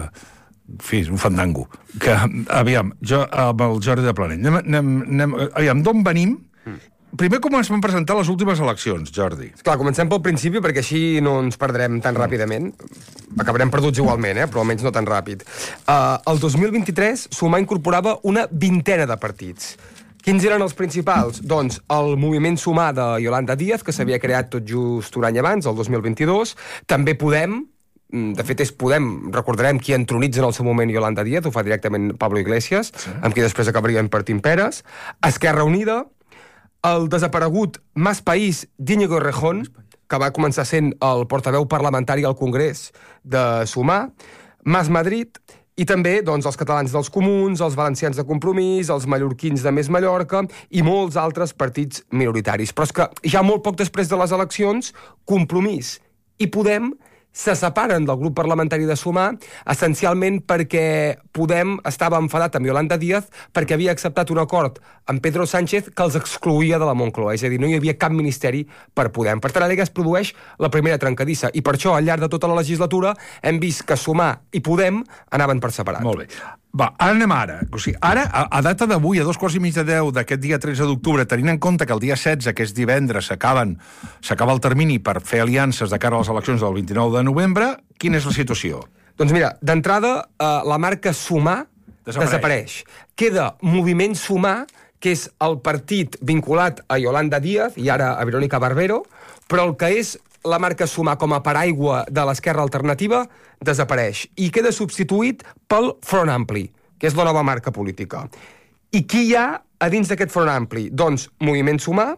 en fi, un fandango. Que, aviam, jo amb el Jordi de Planell, anem, anem, anem, aviam, d'on venim? Primer com ens van presentar les últimes eleccions, Jordi. Clar, comencem pel principi, perquè així no ens perdrem tan ràpidament. Acabarem perduts igualment, eh? Però almenys no tan ràpid. Uh, el dos mil vint-i-tres, Sumar incorporava una vintena de partits. Quins eren els principals? Doncs el moviment Sumar de Yolanda Díaz, que s'havia creat tot just un any abans, el dos mil vint-i-dos. També Podem, de fet és Podem, recordarem qui entronitza en el seu moment Yolanda Díaz, ho fa directament Pablo Iglesias, sí. Amb qui després acabarien partint peres. Esquerra Unida, el desaparegut Mas País d'Íñigo Errejón, que va començar sent el portaveu parlamentari al Congrés de Sumar, Mas Madrid, i també doncs, els catalans dels Comuns, els valencians de Compromís, els mallorquins de Més Mallorca i molts altres partits minoritaris. Però és que ja molt poc després de les eleccions, Compromís i Podem se separen del grup parlamentari de Sumar, essencialment perquè Podem estava enfadat amb Yolanda Díaz perquè havia acceptat un acord amb Pedro Sánchez que els excloïa de la Moncloa, és a dir, no hi havia cap ministeri per Podem. Per tant, allà es produeix la primera trencadissa, i per això, al llarg de tota la legislatura, hem vist que Sumar i Podem anaven per separat. Molt bé. Va, ara anem ara. O sigui, ara, a, a data d'avui, a dos quarts i mig de deu d'aquest dia tretze d'octubre, tenint en compte que el dia setze, que és divendres, s'acaben s'acaba el termini per fer aliances de cara a les eleccions del vint-i-nou de novembre, quina és la situació? Doncs mira, d'entrada, eh, la marca Sumar desapareix. desapareix. Queda Moviment Sumar, que és el partit vinculat a Yolanda Díaz i ara a Verónica Barbero, però el que és la marca Sumar com a paraigua de l'esquerra alternativa desapareix i queda substituït pel Front Ampli, que és la nova marca política. I qui hi ha a dins d'aquest Front Ampli? Doncs Moviment Sumar,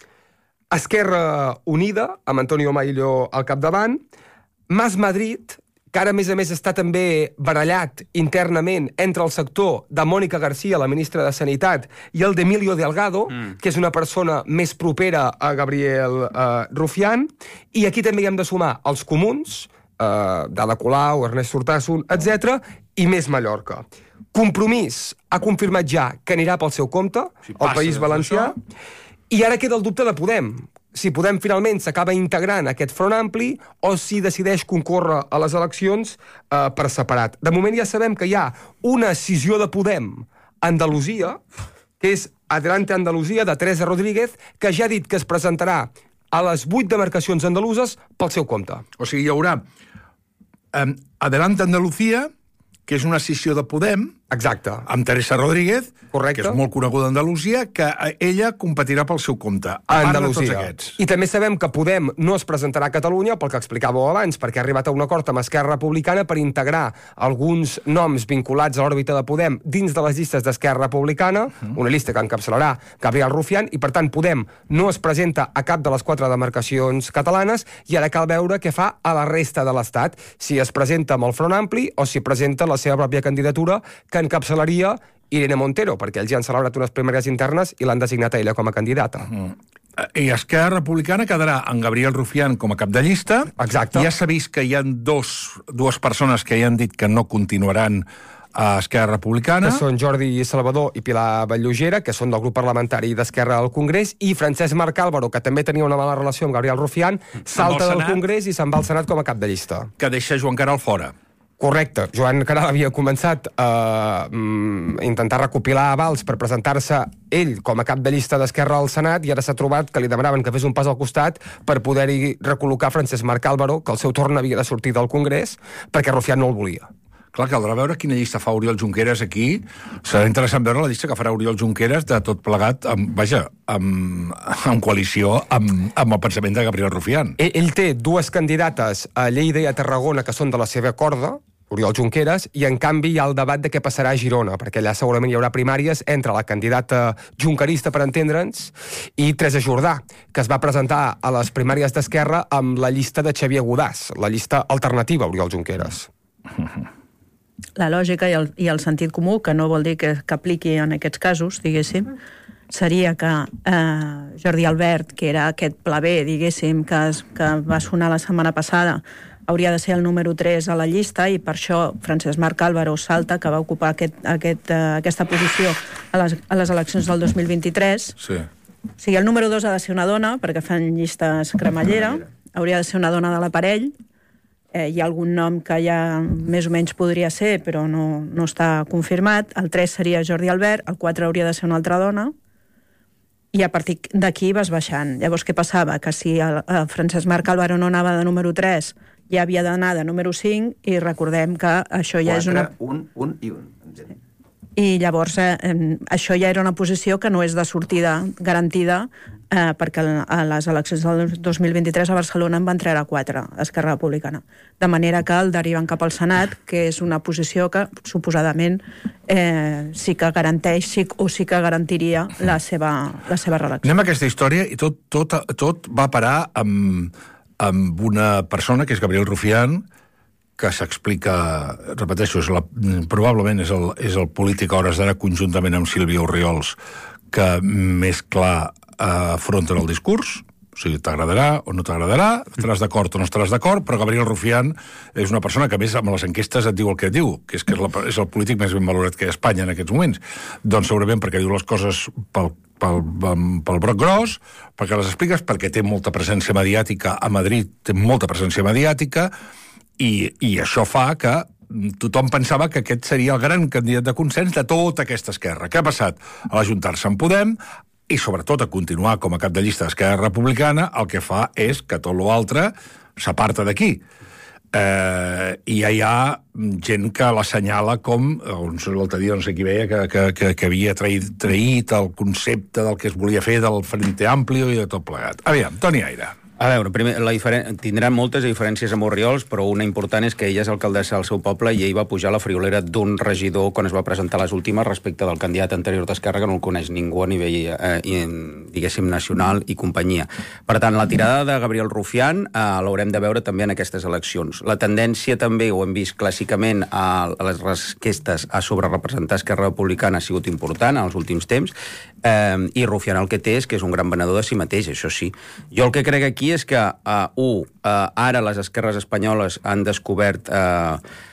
Esquerra Unida, amb Antonio Maillo al capdavant, Mas Madrid, que ara, a més a més, està també barallat internament entre el sector de Mònica García, la ministra de Sanitat, i el d'Emilio Delgado, mm. que és una persona més propera a Gabriel eh, Rufián, i aquí també hi hem de sumar els comuns, eh, d'Ada Colau, Ernest Urtasun, etcètera, i Més Mallorca. Compromís ha confirmat ja que anirà pel seu compte, si al País Valencià, i ara queda el dubte de Podem. Si Podem finalment s'acaba integrant aquest Front Ampli o si decideix concórrer a les eleccions eh, per separat. De moment ja sabem que hi ha una escissió de Podem a Andalusia, que és Adelante Andalusia, de Teresa Rodríguez, que ja ha dit que es presentarà a les vuit demarcacions andaluses pel seu compte. O sigui, hi haurà eh, Adelante Andalusia, que és una escissió de Podem, exacte, amb Teresa Rodríguez, correcte, que és molt coneguda a Andalusia, que ella competirà pel seu compte, a, a part de tots aquests. I també sabem que Podem no es presentarà a Catalunya, pel que explicàveu abans, perquè ha arribat a un acord amb Esquerra Republicana per integrar alguns noms vinculats a l'òrbita de Podem dins de les llistes d'Esquerra Republicana, uh-huh. una llista que encapçalarà Gabriel Rufián, i per tant Podem no es presenta a cap de les quatre demarcacions catalanes, i ara cal veure què fa a la resta de l'Estat, si es presenta amb el Front Ampli o si presenta la seva pròpia candidatura, que encapçalaria Irene Montero, perquè ells ja han celebrat unes primàries internes i l'han designat a ella com a candidata. Mm. I Esquerra Republicana quedarà amb Gabriel Rufián com a cap de llista. Exacte. Ja s'ha vist que hi ha dos, dues persones que ja han dit que no continuaran a Esquerra Republicana. Que són Jordi Salvador i Pilar Vall-llogera, que són del grup parlamentari d'Esquerra al Congrés, i Francesc Marc Álvaro, que també tenia una mala relació amb Gabriel Rufián, salta del Congrés i se'n va al Senat com a cap de llista. Que deixa Joan Caral fora. Correcte. Joan Caral havia començat a uh, intentar recopilar avals per presentar-se ell com a cap de llista d'Esquerra al Senat, i ara s'ha trobat que li demanaven que fes un pas al costat per poder-hi recol·locar Francesc Marc Álvaro, que al seu torn havia de sortir del Congrés, perquè Rufián no el volia. Clar, caldrà veure quina llista fa Oriol Junqueras aquí. Serà interessant veure la llista que farà Oriol Junqueras de tot plegat, amb, vaja, amb, amb coalició amb, amb el pensament de Gabriel Rufián. Ell, ell té dues candidates a Lleida i a Tarragona que són de la seva corda, Oriol Junqueras, i en canvi hi ha el debat de què passarà a Girona, perquè allà segurament hi haurà primàries entre la candidata junquerista, per entendre'ns, i Teresa Jordà, que es va presentar a les primàries d'Esquerra amb la llista de Xavier Godàs, la llista alternativa a Oriol Junqueras. La lògica i el, i el sentit comú, que no vol dir que, que apliqui en aquests casos, diguéssim, seria que eh, Jordi Albert, que era aquest pleber, diguéssim, que, es, que va sonar la setmana passada, hauria de ser el número tres a la llista, i per això Francesc Marc Álvaro salta, que va ocupar aquest, aquest, uh, aquesta posició a les, a les eleccions del dos mil vint-i-tres. Sí. O sigui, el número dos ha de ser una dona, perquè fan llistes cremallera, hauria de ser una dona de l'aparell, eh, hi ha algun nom que ja més o menys podria ser, però no, no està confirmat, el tres seria Jordi Albert, el quatre hauria de ser una altra dona, i a partir d'aquí vas baixant. Llavors, què passava? Que si el, el Francesc Marc Álvaro no anava de número tres, ja havia d'anar de número cinc, i recordem que això ja és una... un, un i un. I llavors eh, això ja era una posició que no és de sortida garantida, eh, perquè a les eleccions del dos mil vint-i-tres a Barcelona en van treure quatre, Esquerra Republicana. De manera que el deriven cap al Senat, que és una posició que suposadament eh, sí que garanteix sí, o sí que garantiria la seva, la seva reelecció. Anem a aquesta història i tot, tot, tot va parar amb... amb una persona, que és Gabriel Rufián, que s'explica, repeteixo, és la, probablement és el, és el polític a hores d'ara, conjuntament amb Sílvia Orriols, que més clar eh, afronten el discurs, o sigui, t'agradarà o no t'agradarà, estaràs d'acord o no estaràs d'acord, però Gabriel Rufián és una persona que, a més, amb les enquestes et diu el que et diu, que és que és, la, és el polític més ben valorat que hi ha a Espanya en aquests moments. Doncs segurament perquè diu les coses pel Pel, pel broc gros, perquè les expliques, perquè té molta presència mediàtica a Madrid, té molta presència mediàtica, i, i això fa que tothom pensava que aquest seria el gran candidat de consens de tota aquesta esquerra. Què ha passat? A l'ajuntar-se en Podem, i sobretot a continuar com a cap de llista d'Esquerra Republicana, el que fa és que tot l'altre s'aparta d'aquí. Eh, i ja hi ha gent que l'assenyala com, l'altre dia no sé qui veia, que, que, que, que havia traït, traït el concepte del que es volia fer del Frente Amplio i de tot plegat. Aviam, Toni Aire. A veure, primer, la diferen... tindran moltes diferències amb Orriols, però una important és que ella és alcaldessa del seu poble i ell va pujar la friolera d'un regidor quan es va presentar a les últimes respecte del candidat anterior d'Esquerra, que no el coneix ningú a nivell, eh, diguéssim, nacional i companyia. Per tant, la tirada de Gabriel Rufián eh, l'haurem de veure també en aquestes eleccions. La tendència també, ho hem vist clàssicament a les enquestes a sobrerepresentar Esquerra Republicana ha sigut important en els últims temps, eh, i Rufián el que té és que és un gran venedor de si mateix, això sí. Jo el que crec aquí és que, uh, un, uh, ara les esquerres espanyoles han descobert uh,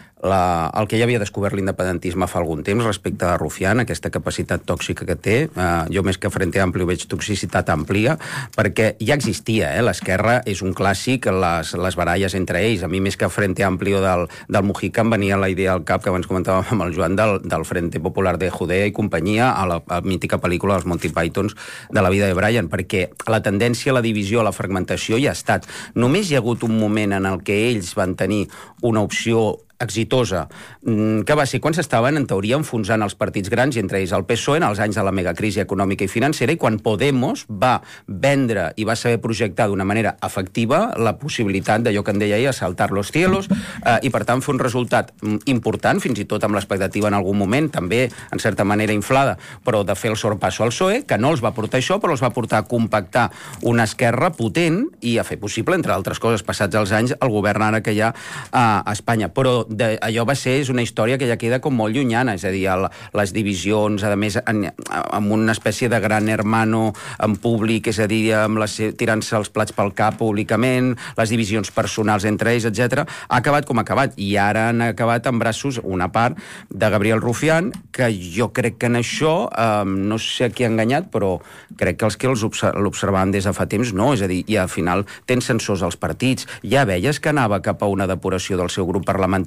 la, el que ja havia descobert l'independentisme fa algun temps respecte a Rufián, aquesta capacitat tòxica que té. Uh, jo més que Frente Amplio veig toxicitat àmplia, perquè ja existia, eh? L'esquerra és un clàssic, les, les baralles entre ells. A mi més que Frente Amplio del, del Mujica em venia la idea al cap, que abans comentàvem amb el Joan, del, del Frente Popular de Judea i companyia, a la a mítica pel·lícula dels Monty Pythons de la vida de Brian, perquè la tendència a la divisió, a la fragmentació ja ha estat. Només hi ha hagut un moment en el que ells van tenir una opció exitosa, que va ser quan s'estaven, en teoria, enfonsant els partits grans, i entre ells el P S O E, en els anys de la megacrisi econòmica i financera, i quan Podemos va vendre i va saber projectar d'una manera efectiva la possibilitat d'allò que en deia ella, saltar los cielos, eh, i per tant fer un resultat important, fins i tot amb l'expectativa en algun moment, també en certa manera inflada, però de fer el sorpasso al P S O E, que no els va portar això, però els va portar a compactar una esquerra potent i a fer possible, entre altres coses, passats els anys, el govern ara que hi ha a Espanya. Però de, allò va ser, és una història que ja queda com molt llunyana, és a dir, el, les divisions, a més, en, amb una espècie de gran hermano en públic, és a dir, amb les, tirant-se els plats pel cap públicament, les divisions personals entre ells, etcètera, ha acabat com ha acabat, i ara han acabat en braços una part de Gabriel Rufián, que jo crec que en això, eh, no sé a qui ha enganyat, però crec que els que l'observaven des de fa temps no, és a dir, i al final tens censors als partits, ja veies que anava cap a una depuració del seu grup parlamentari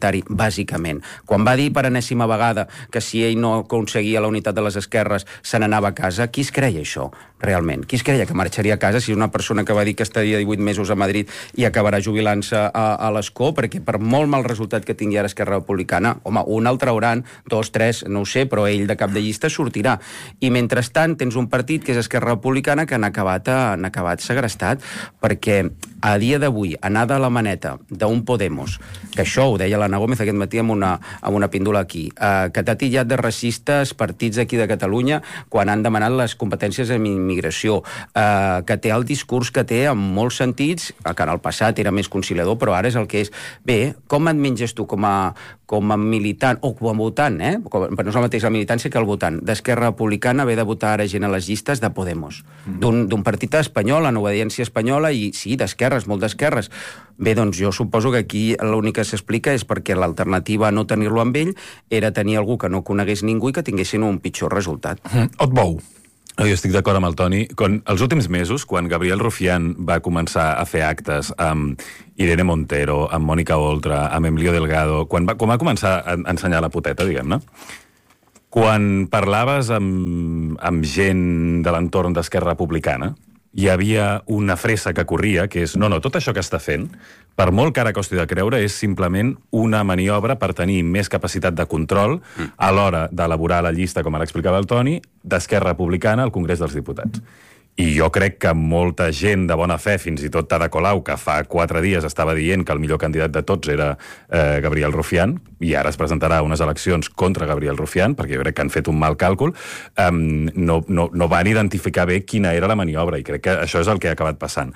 majoritari, bàsicament. Quan va dir per enèsima vegada que si ell no aconseguia la unitat de les esquerres se n'anava a casa, qui es creia això, realment? Qui es creia que marxaria a casa si és una persona que va dir que estaria divuit mesos a Madrid i acabarà jubilant-se a, a l'Escó? Perquè per molt mal resultat que tingui ara Esquerra Republicana, home, un el trauran, dos, tres, no ho sé, però ell de cap de llista sortirà. I mentrestant tens un partit que és Esquerra Republicana que han acabat, han acabat segrestat, perquè a dia d'avui anar de la maneta d'un Podemos, que això ho deia l'Anna Gómez aquest matí amb una, amb una píndola aquí, eh, que t'ha titllat de racistes partits aquí de Catalunya quan han demanat les competències en immigració, eh, que té el discurs que té en molts sentits, que en el passat era més conciliador, però ara és el que és. Bé, com et menges tu com a, com a militant, o com a votant, eh? Com, no és el mateix la militància que el votant d'Esquerra Republicana, haver de votar ara gent a les llistes de Podemos, mm. d'un partit espanyol, en obediència espanyola, i sí, d'esquerres, molt d'esquerres. Bé, doncs jo suposo que aquí l'únic que s'explica és perquè l'alternativa a no tenir-lo amb ell era tenir algú que no conegués ningú i que tinguessin un pitjor resultat. Mm. Otbou. Jo estic d'acord amb el Toni. Quan, els últims mesos, quan Gabriel Rufián va començar a fer actes amb Irene Montero, amb Mònica Oltra, amb Emilio Delgado, quan va, quan va començar a ensenyar la poteta, diguem-ne, quan parlaves amb, amb gent de l'entorn d'Esquerra Republicana, hi havia una fressa que corria, que és, no, no, tot això que està fent, per molt que ara costi de creure, és simplement una maniobra per tenir més capacitat de control a l'hora d'elaborar la llista, com ara explicava el Toni, d'Esquerra Republicana al Congrés dels Diputats. I jo crec que molta gent de bona fe, fins i tot Ada Colau, que fa quatre dies estava dient que el millor candidat de tots era eh, Gabriel Rufián, i ara es presentarà unes eleccions contra Gabriel Rufián, perquè jo crec que han fet un mal càlcul, eh, no, no, no van identificar bé quina era la maniobra, i crec que això és el que ha acabat passant.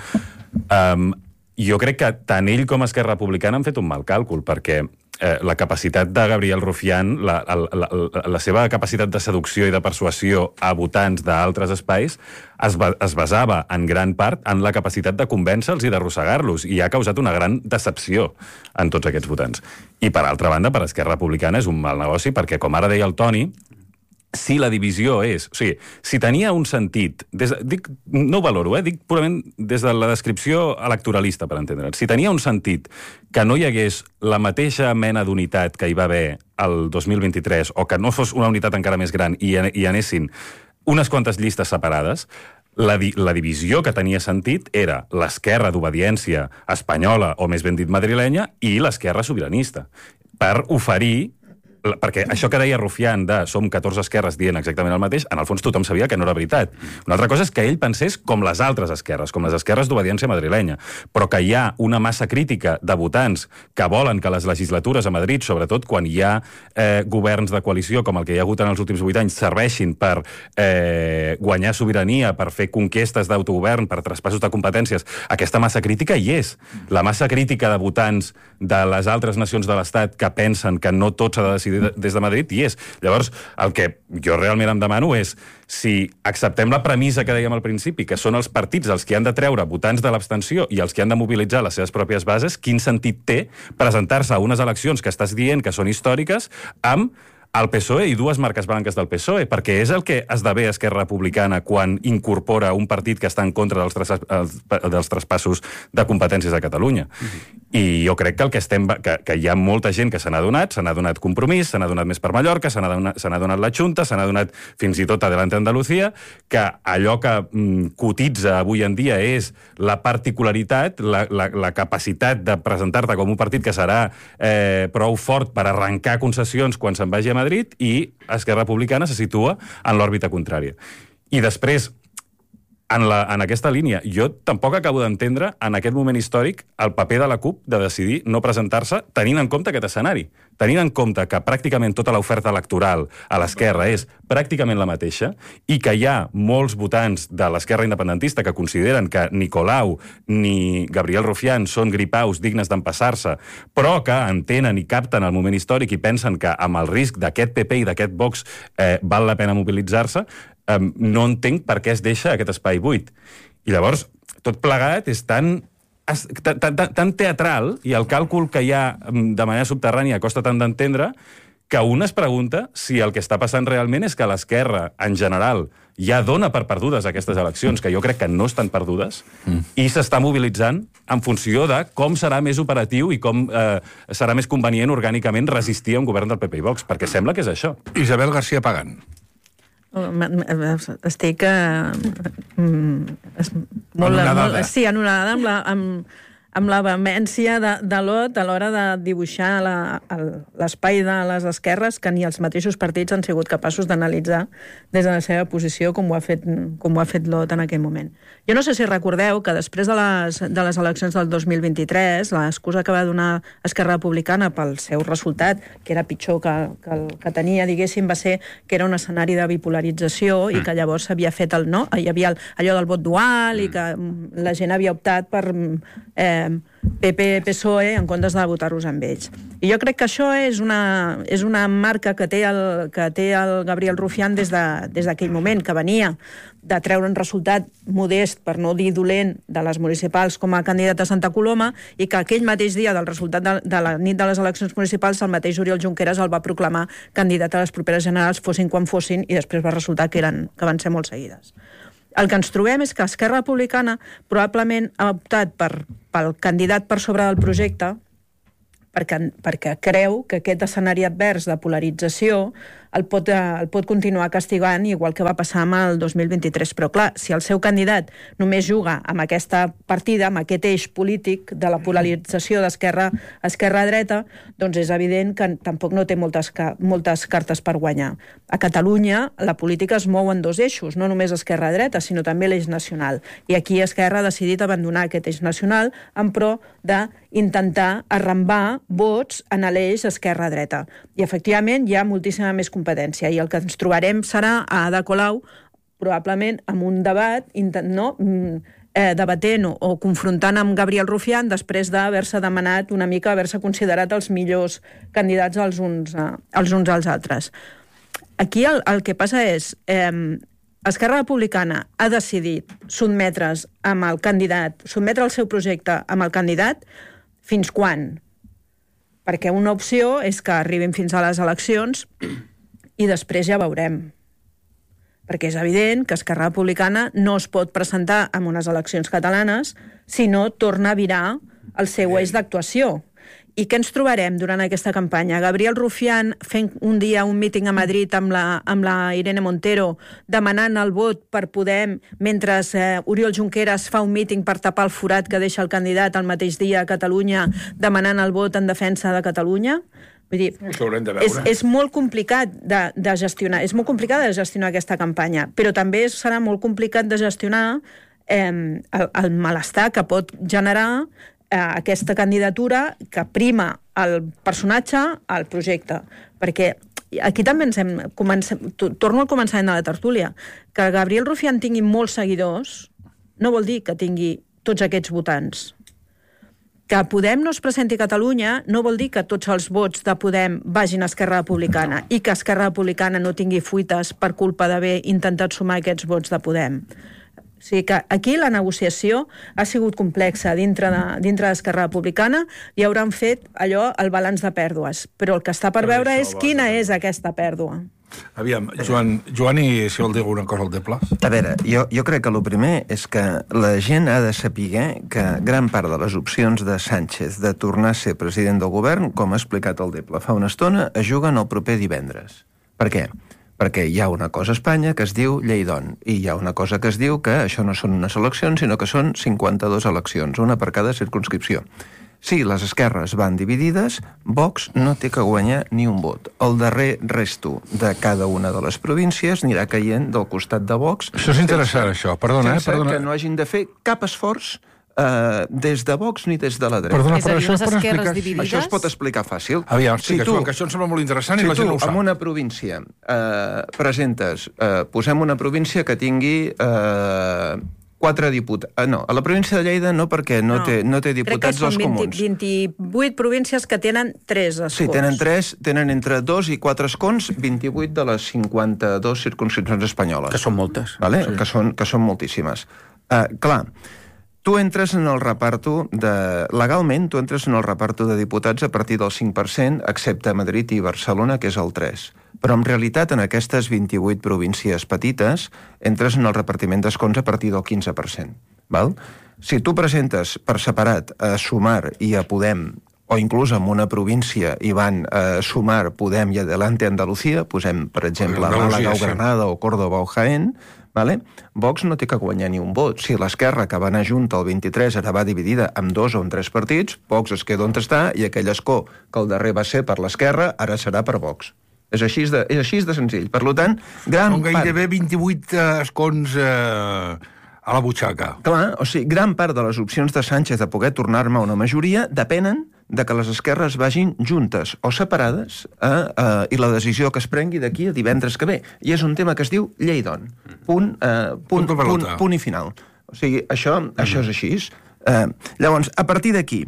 Eh, jo crec que tant ell com Esquerra Republicana han fet un mal càlcul, perquè eh, la capacitat de Gabriel Rufián, la, la, la, la seva capacitat de seducció i de persuasió a votants d'altres espais es, ba es basava en gran part en la capacitat de convèncer-los i d'arrossegar-los, i ha causat una gran decepció en tots aquests votants. I per altra banda, per Esquerra Republicana és un mal negoci, perquè com ara deia el Toni, si la divisió és... O sigui, si tenia un sentit... Des, dic, no ho valoro, eh? Dic purament des de la descripció electoralista, per entendre'ns. Si tenia un sentit que no hi hagués la mateixa mena d'unitat que hi va haver el dos mil vint-i-tres, o que no fos una unitat encara més gran i hi anessin unes quantes llistes separades, la, di la divisió que tenia sentit era l'esquerra d'obediència espanyola, o més ben dit madrilenya, i l'esquerra sobiranista, per oferir... Perquè això que deia Rufián de som catorze esquerres dient exactament el mateix, en el fons tothom sabia que no era veritat. Una altra cosa és que ell pensés com les altres esquerres, com les esquerres d'obediència madrilenya, però que hi ha una massa crítica de votants que volen que les legislatures a Madrid, sobretot quan hi ha eh, governs de coalició com el que hi ha hagut en els últims vuit anys, serveixin per eh, guanyar sobirania, per fer conquestes d'autogovern, per traspassos de competències. Aquesta massa crítica hi és. La massa crítica de votants de les altres nacions de l'Estat que pensen que no tot s'ha de decidir des de Madrid, i és. Llavors, el que jo realment em demano és si acceptem la premissa que dèiem al principi, que són els partits els que han de treure votants de l'abstenció i els que han de mobilitzar les seves pròpies bases, quin sentit té presentar-se a unes eleccions que estàs dient que són històriques amb el P S O E i dues marques blanques del P S O E, perquè és el que esdevé Esquerra Republicana quan incorpora un partit que està en contra dels, tras dels traspassos de competències a Catalunya. Mm-hmm. I jo crec que el que estem que, que hi ha molta gent que se n'ha donat, se n'ha donat Compromís, se n'ha donat més per Mallorca, se n'ha donat, donat la Junta, se n'ha donat fins i tot Adelante Andalucía, que allò que mm, cotitza avui en dia és la particularitat, la, la, la capacitat de presentar-te com un partit que serà eh, prou fort per arrencar concessions quan se'n vagi a Madrid, i Esquerra Republicana se situa en l'òrbita contrària. I després, en, la, en aquesta línia, jo tampoc acabo d'entendre en aquest moment històric el paper de la CUP de decidir no presentar-se tenint en compte aquest escenari. Tenint en compte que pràcticament tota l'oferta electoral a l'esquerra és pràcticament la mateixa i que hi ha molts votants de l'esquerra independentista que consideren que ni Colau ni Gabriel Rufián són gripaus dignes d'empassar-se, però que entenen i capten el moment històric i pensen que amb el risc d'aquest P P i d'aquest Vox eh, val la pena mobilitzar-se, eh, no entenc per què es deixa aquest espai buit. I llavors, tot plegat és tan... Tan, tan, tan teatral, i el càlcul que hi ha de manera subterrània costa tant d'entendre, que un es pregunta si el que està passant realment és que l'esquerra, en general, ja dona per perdudes aquestes eleccions, que jo crec que no estan perdudes, mm. i s'està mobilitzant en funció de com serà més operatiu i com eh, serà més convenient orgànicament resistir a un govern del P P i Vox, perquè sembla que és això. Isabel García Pagán. Estic eh, molt, molt, sí, anonadada amb la, amb, amb la vehemència de, de l'Ot a l'hora de dibuixar l'espai de les esquerres que ni els mateixos partits han sigut capaços d'analitzar des de la seva posició com ho ha fet, com ho ha fet l'Ot en aquell moment. Jo no sé si recordeu que després de les, de les eleccions del dos mil vint-i-tres l'excusa que va donar Esquerra Republicana pel seu resultat, que era pitjor que, que el que tenia, diguéssim, va ser que era un escenari de bipolarització mm. i que llavors s'havia fet el no, hi havia el, allò del vot dual mm. i que la gent havia optat per eh, P P P S O E en comptes de votar-los amb ells. I jo crec que això és una, és una marca que té el, que té el Gabriel Rufián des de, des d'aquell moment, que venia de treure un resultat modest, per no dir dolent, de les municipals com a candidat a Santa Coloma, i que aquell mateix dia del resultat de, de la nit de les eleccions municipals el mateix Oriol Junqueras el va proclamar candidat a les properes generals, fossin quan fossin, i després va resultar que, eren, que van ser molt seguides. El que ens trobem és que Esquerra Republicana probablement ha optat per, pel candidat per sobre del projecte perquè, perquè creu que aquest escenari advers de polarització el pot, el pot continuar castigant, igual que va passar amb el dos mil vint-i-tres. Però clar, si el seu candidat només juga amb aquesta partida, amb aquest eix polític de la polarització d'esquerra a esquerra-dreta, doncs és evident que tampoc no té moltes, moltes cartes per guanyar. A Catalunya la política es mou en dos eixos, no només esquerra-dreta, sinó també l'eix nacional. I aquí Esquerra ha decidit abandonar aquest eix nacional en pro d'intentar arrambar vots en l'eix esquerra-dreta. I efectivament hi ha moltíssima més competència, i el que ens trobarem serà a Ada Colau probablement amb un debat no, eh, debatent o, o confrontant amb Gabriel Rufián després d'haver-se demanat una mica, haver-se considerat els millors candidats als uns, eh, als uns als altres. Aquí el, el que passa és eh, Esquerra Republicana ha decidit sotmetre's amb el candidat, sotmetre el seu projecte amb el candidat fins quan? Perquè una opció és que arribin fins a les eleccions i després ja veurem. Perquè és evident que Esquerra Republicana no es pot presentar en unes eleccions catalanes si no torna a virar el seu eix d'actuació. I què ens trobarem durant aquesta campanya? Gabriel Rufián fent un dia un míting a Madrid amb la, amb la Irene Montero demanant el vot per Podem, mentre eh, Oriol Junqueras fa un míting per tapar el forat que deixa el candidat el mateix dia a Catalunya demanant el vot en defensa de Catalunya? Vull dir, és, és molt complicat de, de gestionar, és molt complicat de gestionar aquesta campanya, però també serà molt complicat de gestionar eh, el, el malestar que pot generar eh, aquesta candidatura que prima el personatge al projecte. Perquè aquí també ens hem... Comencem, torno al començament de la tertúlia. Que Gabriel Rufián tingui molts seguidors no vol dir que tingui tots aquests votants. Que Podem no es presenti a Catalunya no vol dir que tots els vots de Podem vagin a Esquerra Republicana i que Esquerra Republicana no tingui fuites per culpa d'haver intentat sumar aquests vots de Podem. O sigui que aquí la negociació ha sigut complexa dintre de, dintre d'Esquerra Republicana i hauran fet allò, el balanç de pèrdues. Però el que està per veure és quina és aquesta pèrdua. Aviam, Joan, Joan i si vol dir alguna cosa al Deble. A veure, jo, jo crec que el primer és que la gent ha de saber que gran part de les opcions de Sánchez de tornar a ser president del govern, com ha explicat el Deble fa una estona, es juguen el proper divendres. Per què? Perquè hi ha una cosa a Espanya que es diu llei d'on, i hi ha una cosa que es diu que això no són unes eleccions, sinó que són cinquanta-dues eleccions, una per cada circumscripció. Si les esquerres van dividides, Vox no té que guanyar ni un vot. El darrer resto de cada una de les províncies anirà caient del costat de Vox. Això és interessant, sense, això. Perdona, sense eh? Perdona. que no hagin de fer cap esforç Uh, des de Vox ni des de la dreta. Perdona, però això, explicar... això es pot explicar fàcil. Aviam, explica, si tu, Joan, que això em sembla molt interessant si i la gent no ho sap. Si tu, en una província, uh, presentes, uh, posem una província que tingui uh, quatre diputats... Uh, no, a la província de Lleida no, perquè no, no. Té, no té diputats dels comuns. Crec que són vint-i-vuit províncies que tenen tres escons. Sí, tenen tres, tenen entre dos i quatre escons, vint-i-vuit de les cinquanta-dues circumscripcions espanyoles. Que són moltes. Vale? Sí. Que, són, que són moltíssimes. Uh, clar, tu entres en el reparto de... Legalment, tu entres en el reparto de diputats a partir del cinc per cent, excepte Madrid i Barcelona, que és el tres. Però en realitat, en aquestes vint-i-vuit províncies petites, entres en el repartiment d'escons a partir del quinze per cent. Val? Si tu presentes per separat a Sumar i a Podem, o inclús en una província hi van a Sumar, Podem i Adelante Andalucía, posem, per exemple, Màlaga o Granada o Córdoba o Jaén, vale? Vox no té que guanyar ni un vot. Si l'Esquerra, que va anar junta el vint-i-tres, ara va dividida en dos o en tres partits, Vox es queda on està i aquell escó que el darrer va ser per l'Esquerra, ara serà per Vox. És així de, és així de senzill. Per tant, gran Són gairebé part... vint-i-vuit uh, escons uh, a la butxaca. Clar, o sigui, gran part de les opcions de Sánchez de poder tornar-me a una majoria depenen de que les esquerres vagin juntes o separades eh, eh, i la decisió que es prengui d'aquí a divendres que ve. I és un tema que es diu Lleidon. Punt, eh, punt, punt, punt, punt i final. O sigui, això, mm. això és així. Eh, llavors, a partir d'aquí,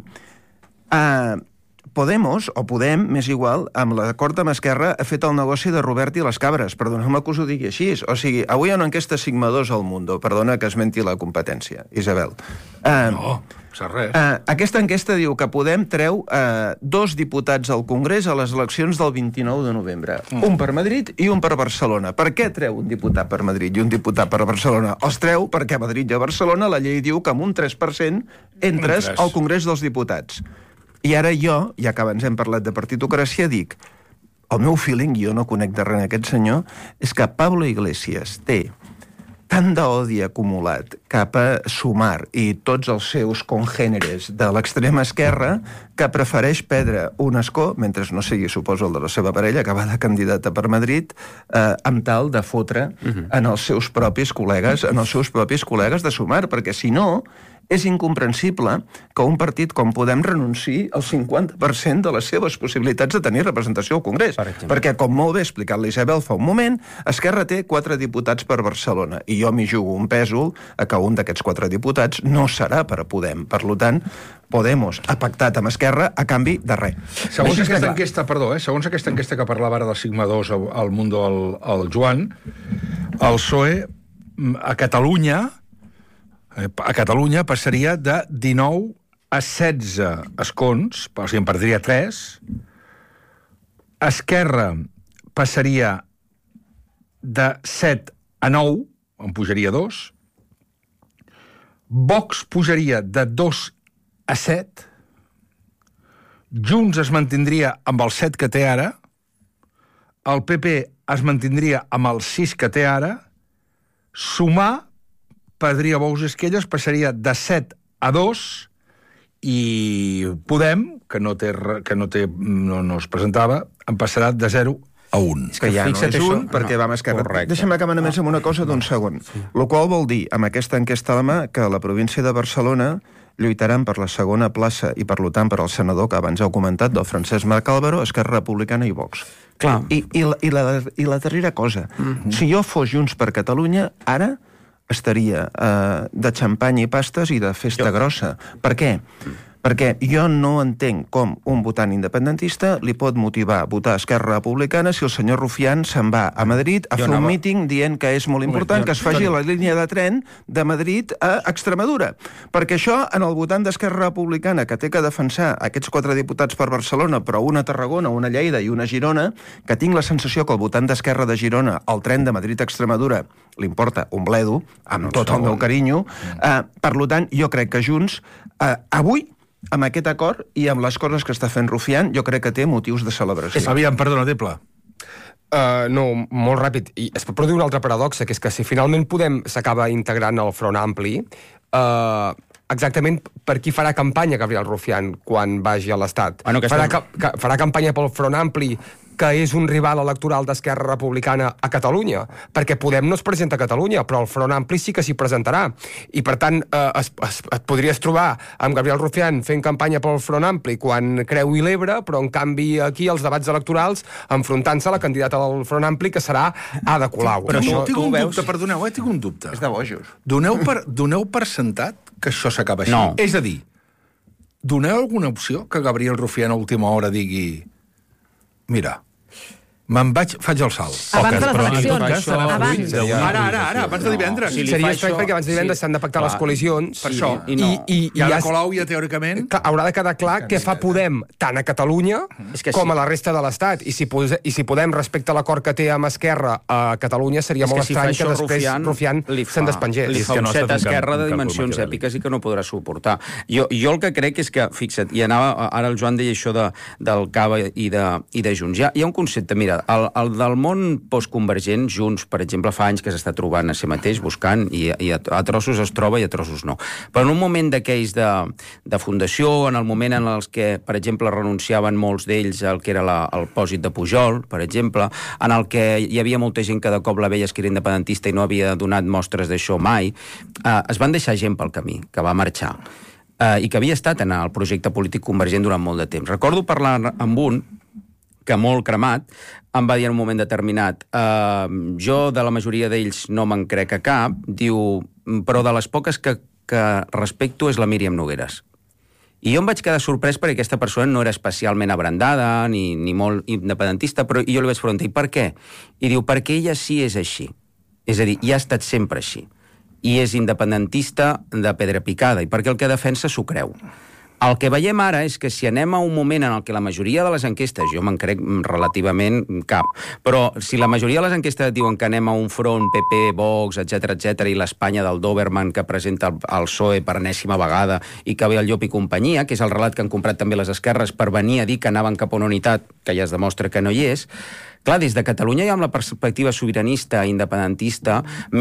eh, Podemos, o Podem, més igual, amb l'acord amb Esquerra, ha fet el negoci de Robert i les cabres. Perdoneu-me que us ho digui així. O sigui, avui hi ha una enquesta Sigma dos al Mundo. Perdona que es menti la competència, Isabel. Eh, no, saps res. Eh, aquesta enquesta diu que Podem treu eh, dos diputats al Congrés a les eleccions del vint-i-nou de novembre. Mm. Un per Madrid i un per Barcelona. Per què treu un diputat per Madrid i un diputat per Barcelona? Els treu perquè a Madrid i a Barcelona la llei diu que amb un tres per cent entres al Congrés dels Diputats. I ara jo, ja que abans hem parlat de partitocràcia, dic, el meu feeling, jo no conec de res en aquest senyor, és que Pablo Iglesias té tant d'odi acumulat cap a Sumar i tots els seus congèneres de l'extrema esquerra que prefereix perdre un escó, mentre no sigui, suposo, el de la seva parella, que va de candidata per Madrid, eh, amb tal de fotre uh-huh. en els seus propis col·legues, en els seus propis col·legues de Sumar, perquè si no, és incomprensible que un partit com Podem renunciï al cinquanta per cent de les seves possibilitats de tenir representació al Congrés. Per perquè, com molt bé ha explicat la Isabel fa un moment, Esquerra té quatre diputats per Barcelona i jo m'hi jugo un pèsol a que un d'aquests quatre diputats no serà per a Podem. Per tant, Podemos ha pactat amb Esquerra a canvi de res. Segons Així aquesta enquesta, perdó, eh, segons aquesta enquesta que parlava ara del Sigma dos al Mundo al, al Joan, el P S O E a Catalunya a Catalunya passaria de dinou a setze escons, o sigui, en perdria tres. Esquerra passaria de set a nou, en pujaria dos. Vox pujaria de dos a set. Junts es mantindria amb el set que té ara. El P P es mantindria amb el sis que té ara. Sumar perdria Bous Esquelles, passaria de set a dos, i Podem, que no té, que no, té, no, no es presentava, en passarà de zero a un. És que ja no és un, perquè vam esquerra. Deixa'm acabar només amb una cosa d'un segon. El qual vol dir, amb aquesta enquesta a la mà, que la província de Barcelona lluitaran per la segona plaça i, per tant, per al senador que abans heu comentat, del Francesc Marc Álvaro, Esquerra Republicana i Vox. Clar. I, i, la, i, la, I la darrera cosa, mm-hmm. si jo fos Junts per Catalunya, ara estaria eh, de xampany i pastes i de festa jo. grossa. Per què? Perquè jo no entenc com un votant independentista li pot motivar a votar Esquerra Republicana si el senyor Rufián se'n va a Madrid a jo fer anava... un míting dient que és molt important que es faci la línia de tren de Madrid a Extremadura. Perquè això, en el votant d'Esquerra Republicana, que té que defensar aquests quatre diputats per Barcelona, però una a Tarragona, una a Lleida i una a Girona, que tinc la sensació que el votant d'Esquerra de Girona, el tren de Madrid a Extremadura, li importa un bledo, amb no, tot el meu carinyo. Eh, per tant, jo crec que Junts, eh, avui, amb aquest acord i amb les coses que està fent Rufián, jo crec que té motius de celebració. Aviam, perdona, Tepla. Uh, no, molt ràpid. I es pot produir una altra paradoxa, que és que si finalment Podem s'acaba integrant al Front Ampli, uh, exactament per qui farà campanya Gabriel Rufián quan vagi a l'Estat? Bueno, farà, ca ca farà campanya pel Front Ampli, que és un rival electoral d'Esquerra Republicana a Catalunya, perquè Podem no es presenta a Catalunya, però el Front Ampli sí que s'hi presentarà. I, per tant, eh, es, es, et podries trobar amb Gabriel Rufián fent campanya pel Front Ampli quan creui l'Ebre, però, en canvi, aquí, els debats electorals, enfrontant-se a la candidata del Front Ampli, que serà Ada Colau. Però això, tinc un veus... dubte, perdoneu, eh, tinc un dubte. És de bojos. Doneu per, doneu per sentat que això s'acaba així. No. És a dir, doneu alguna opció que Gabriel Rufián a última hora digui mira, Me'n vaig, faig el salt. Abans de les eleccions. Abans. Ara, ara, ara, abans de divendres. Si Seria estrany perquè abans de divendres s'han de pactar les coalicions. Per això. I, i, i, I ara Colau ja, teòricament... Haurà de quedar clar què fa Podem tant a Catalunya com a la resta de l'Estat. I si, I si Podem, respecte a l'acord que té amb Esquerra a Catalunya, seria molt estrany que després Rufián se'n despengés. Li fa un set a Esquerra de dimensions èpiques i que no podrà suportar. Jo, jo el que crec és que, fixa't, i anava, ara el Joan deia això de, del Cava i de, i de Junts. Hi ha, hi ha un concepte, mira, el, el del món postconvergent, Junts, per exemple, fa anys que s'està trobant a si mateix, buscant, i, i a, a trossos es troba i a trossos no. Però en un moment d'aquells de, de fundació, en el moment en els que, per exemple, renunciaven molts d'ells al que era la, el pòsit de Pujol, per exemple, en el que hi havia molta gent que de cop la veies que era independentista i no havia donat mostres d'això mai, eh, es van deixar gent pel camí, que va marxar, eh, i que havia estat en el projecte polític convergent durant molt de temps. Recordo parlar amb un que molt cremat, em va dir en un moment determinat, eh, jo de la majoria d'ells no me'n crec a cap, diu, però de les poques que, que respecto és la Míriam Nogueras. I jo em vaig quedar sorprès perquè aquesta persona no era especialment abrandada, ni, ni molt independentista, però jo li vaig preguntar, i per què? I diu, perquè ella sí és així. És a dir, i ha estat sempre així. I és independentista de pedra picada, i perquè el que defensa s'ho creu. El que veiem ara és que si anem a un moment en el que la majoria de les enquestes, jo me'n crec relativament cap, però si la majoria de les enquestes diuen que anem a un front P P, Vox, etcètera, etcètera, i l'Espanya del Doberman que presenta el, el P S O E per enèsima vegada i que ve el Llop i companyia, que és el relat que han comprat també les esquerres per venir a dir que anaven cap a una unitat que ja es demostra que no hi és, clar, des de Catalunya i amb la perspectiva sobiranista, independentista,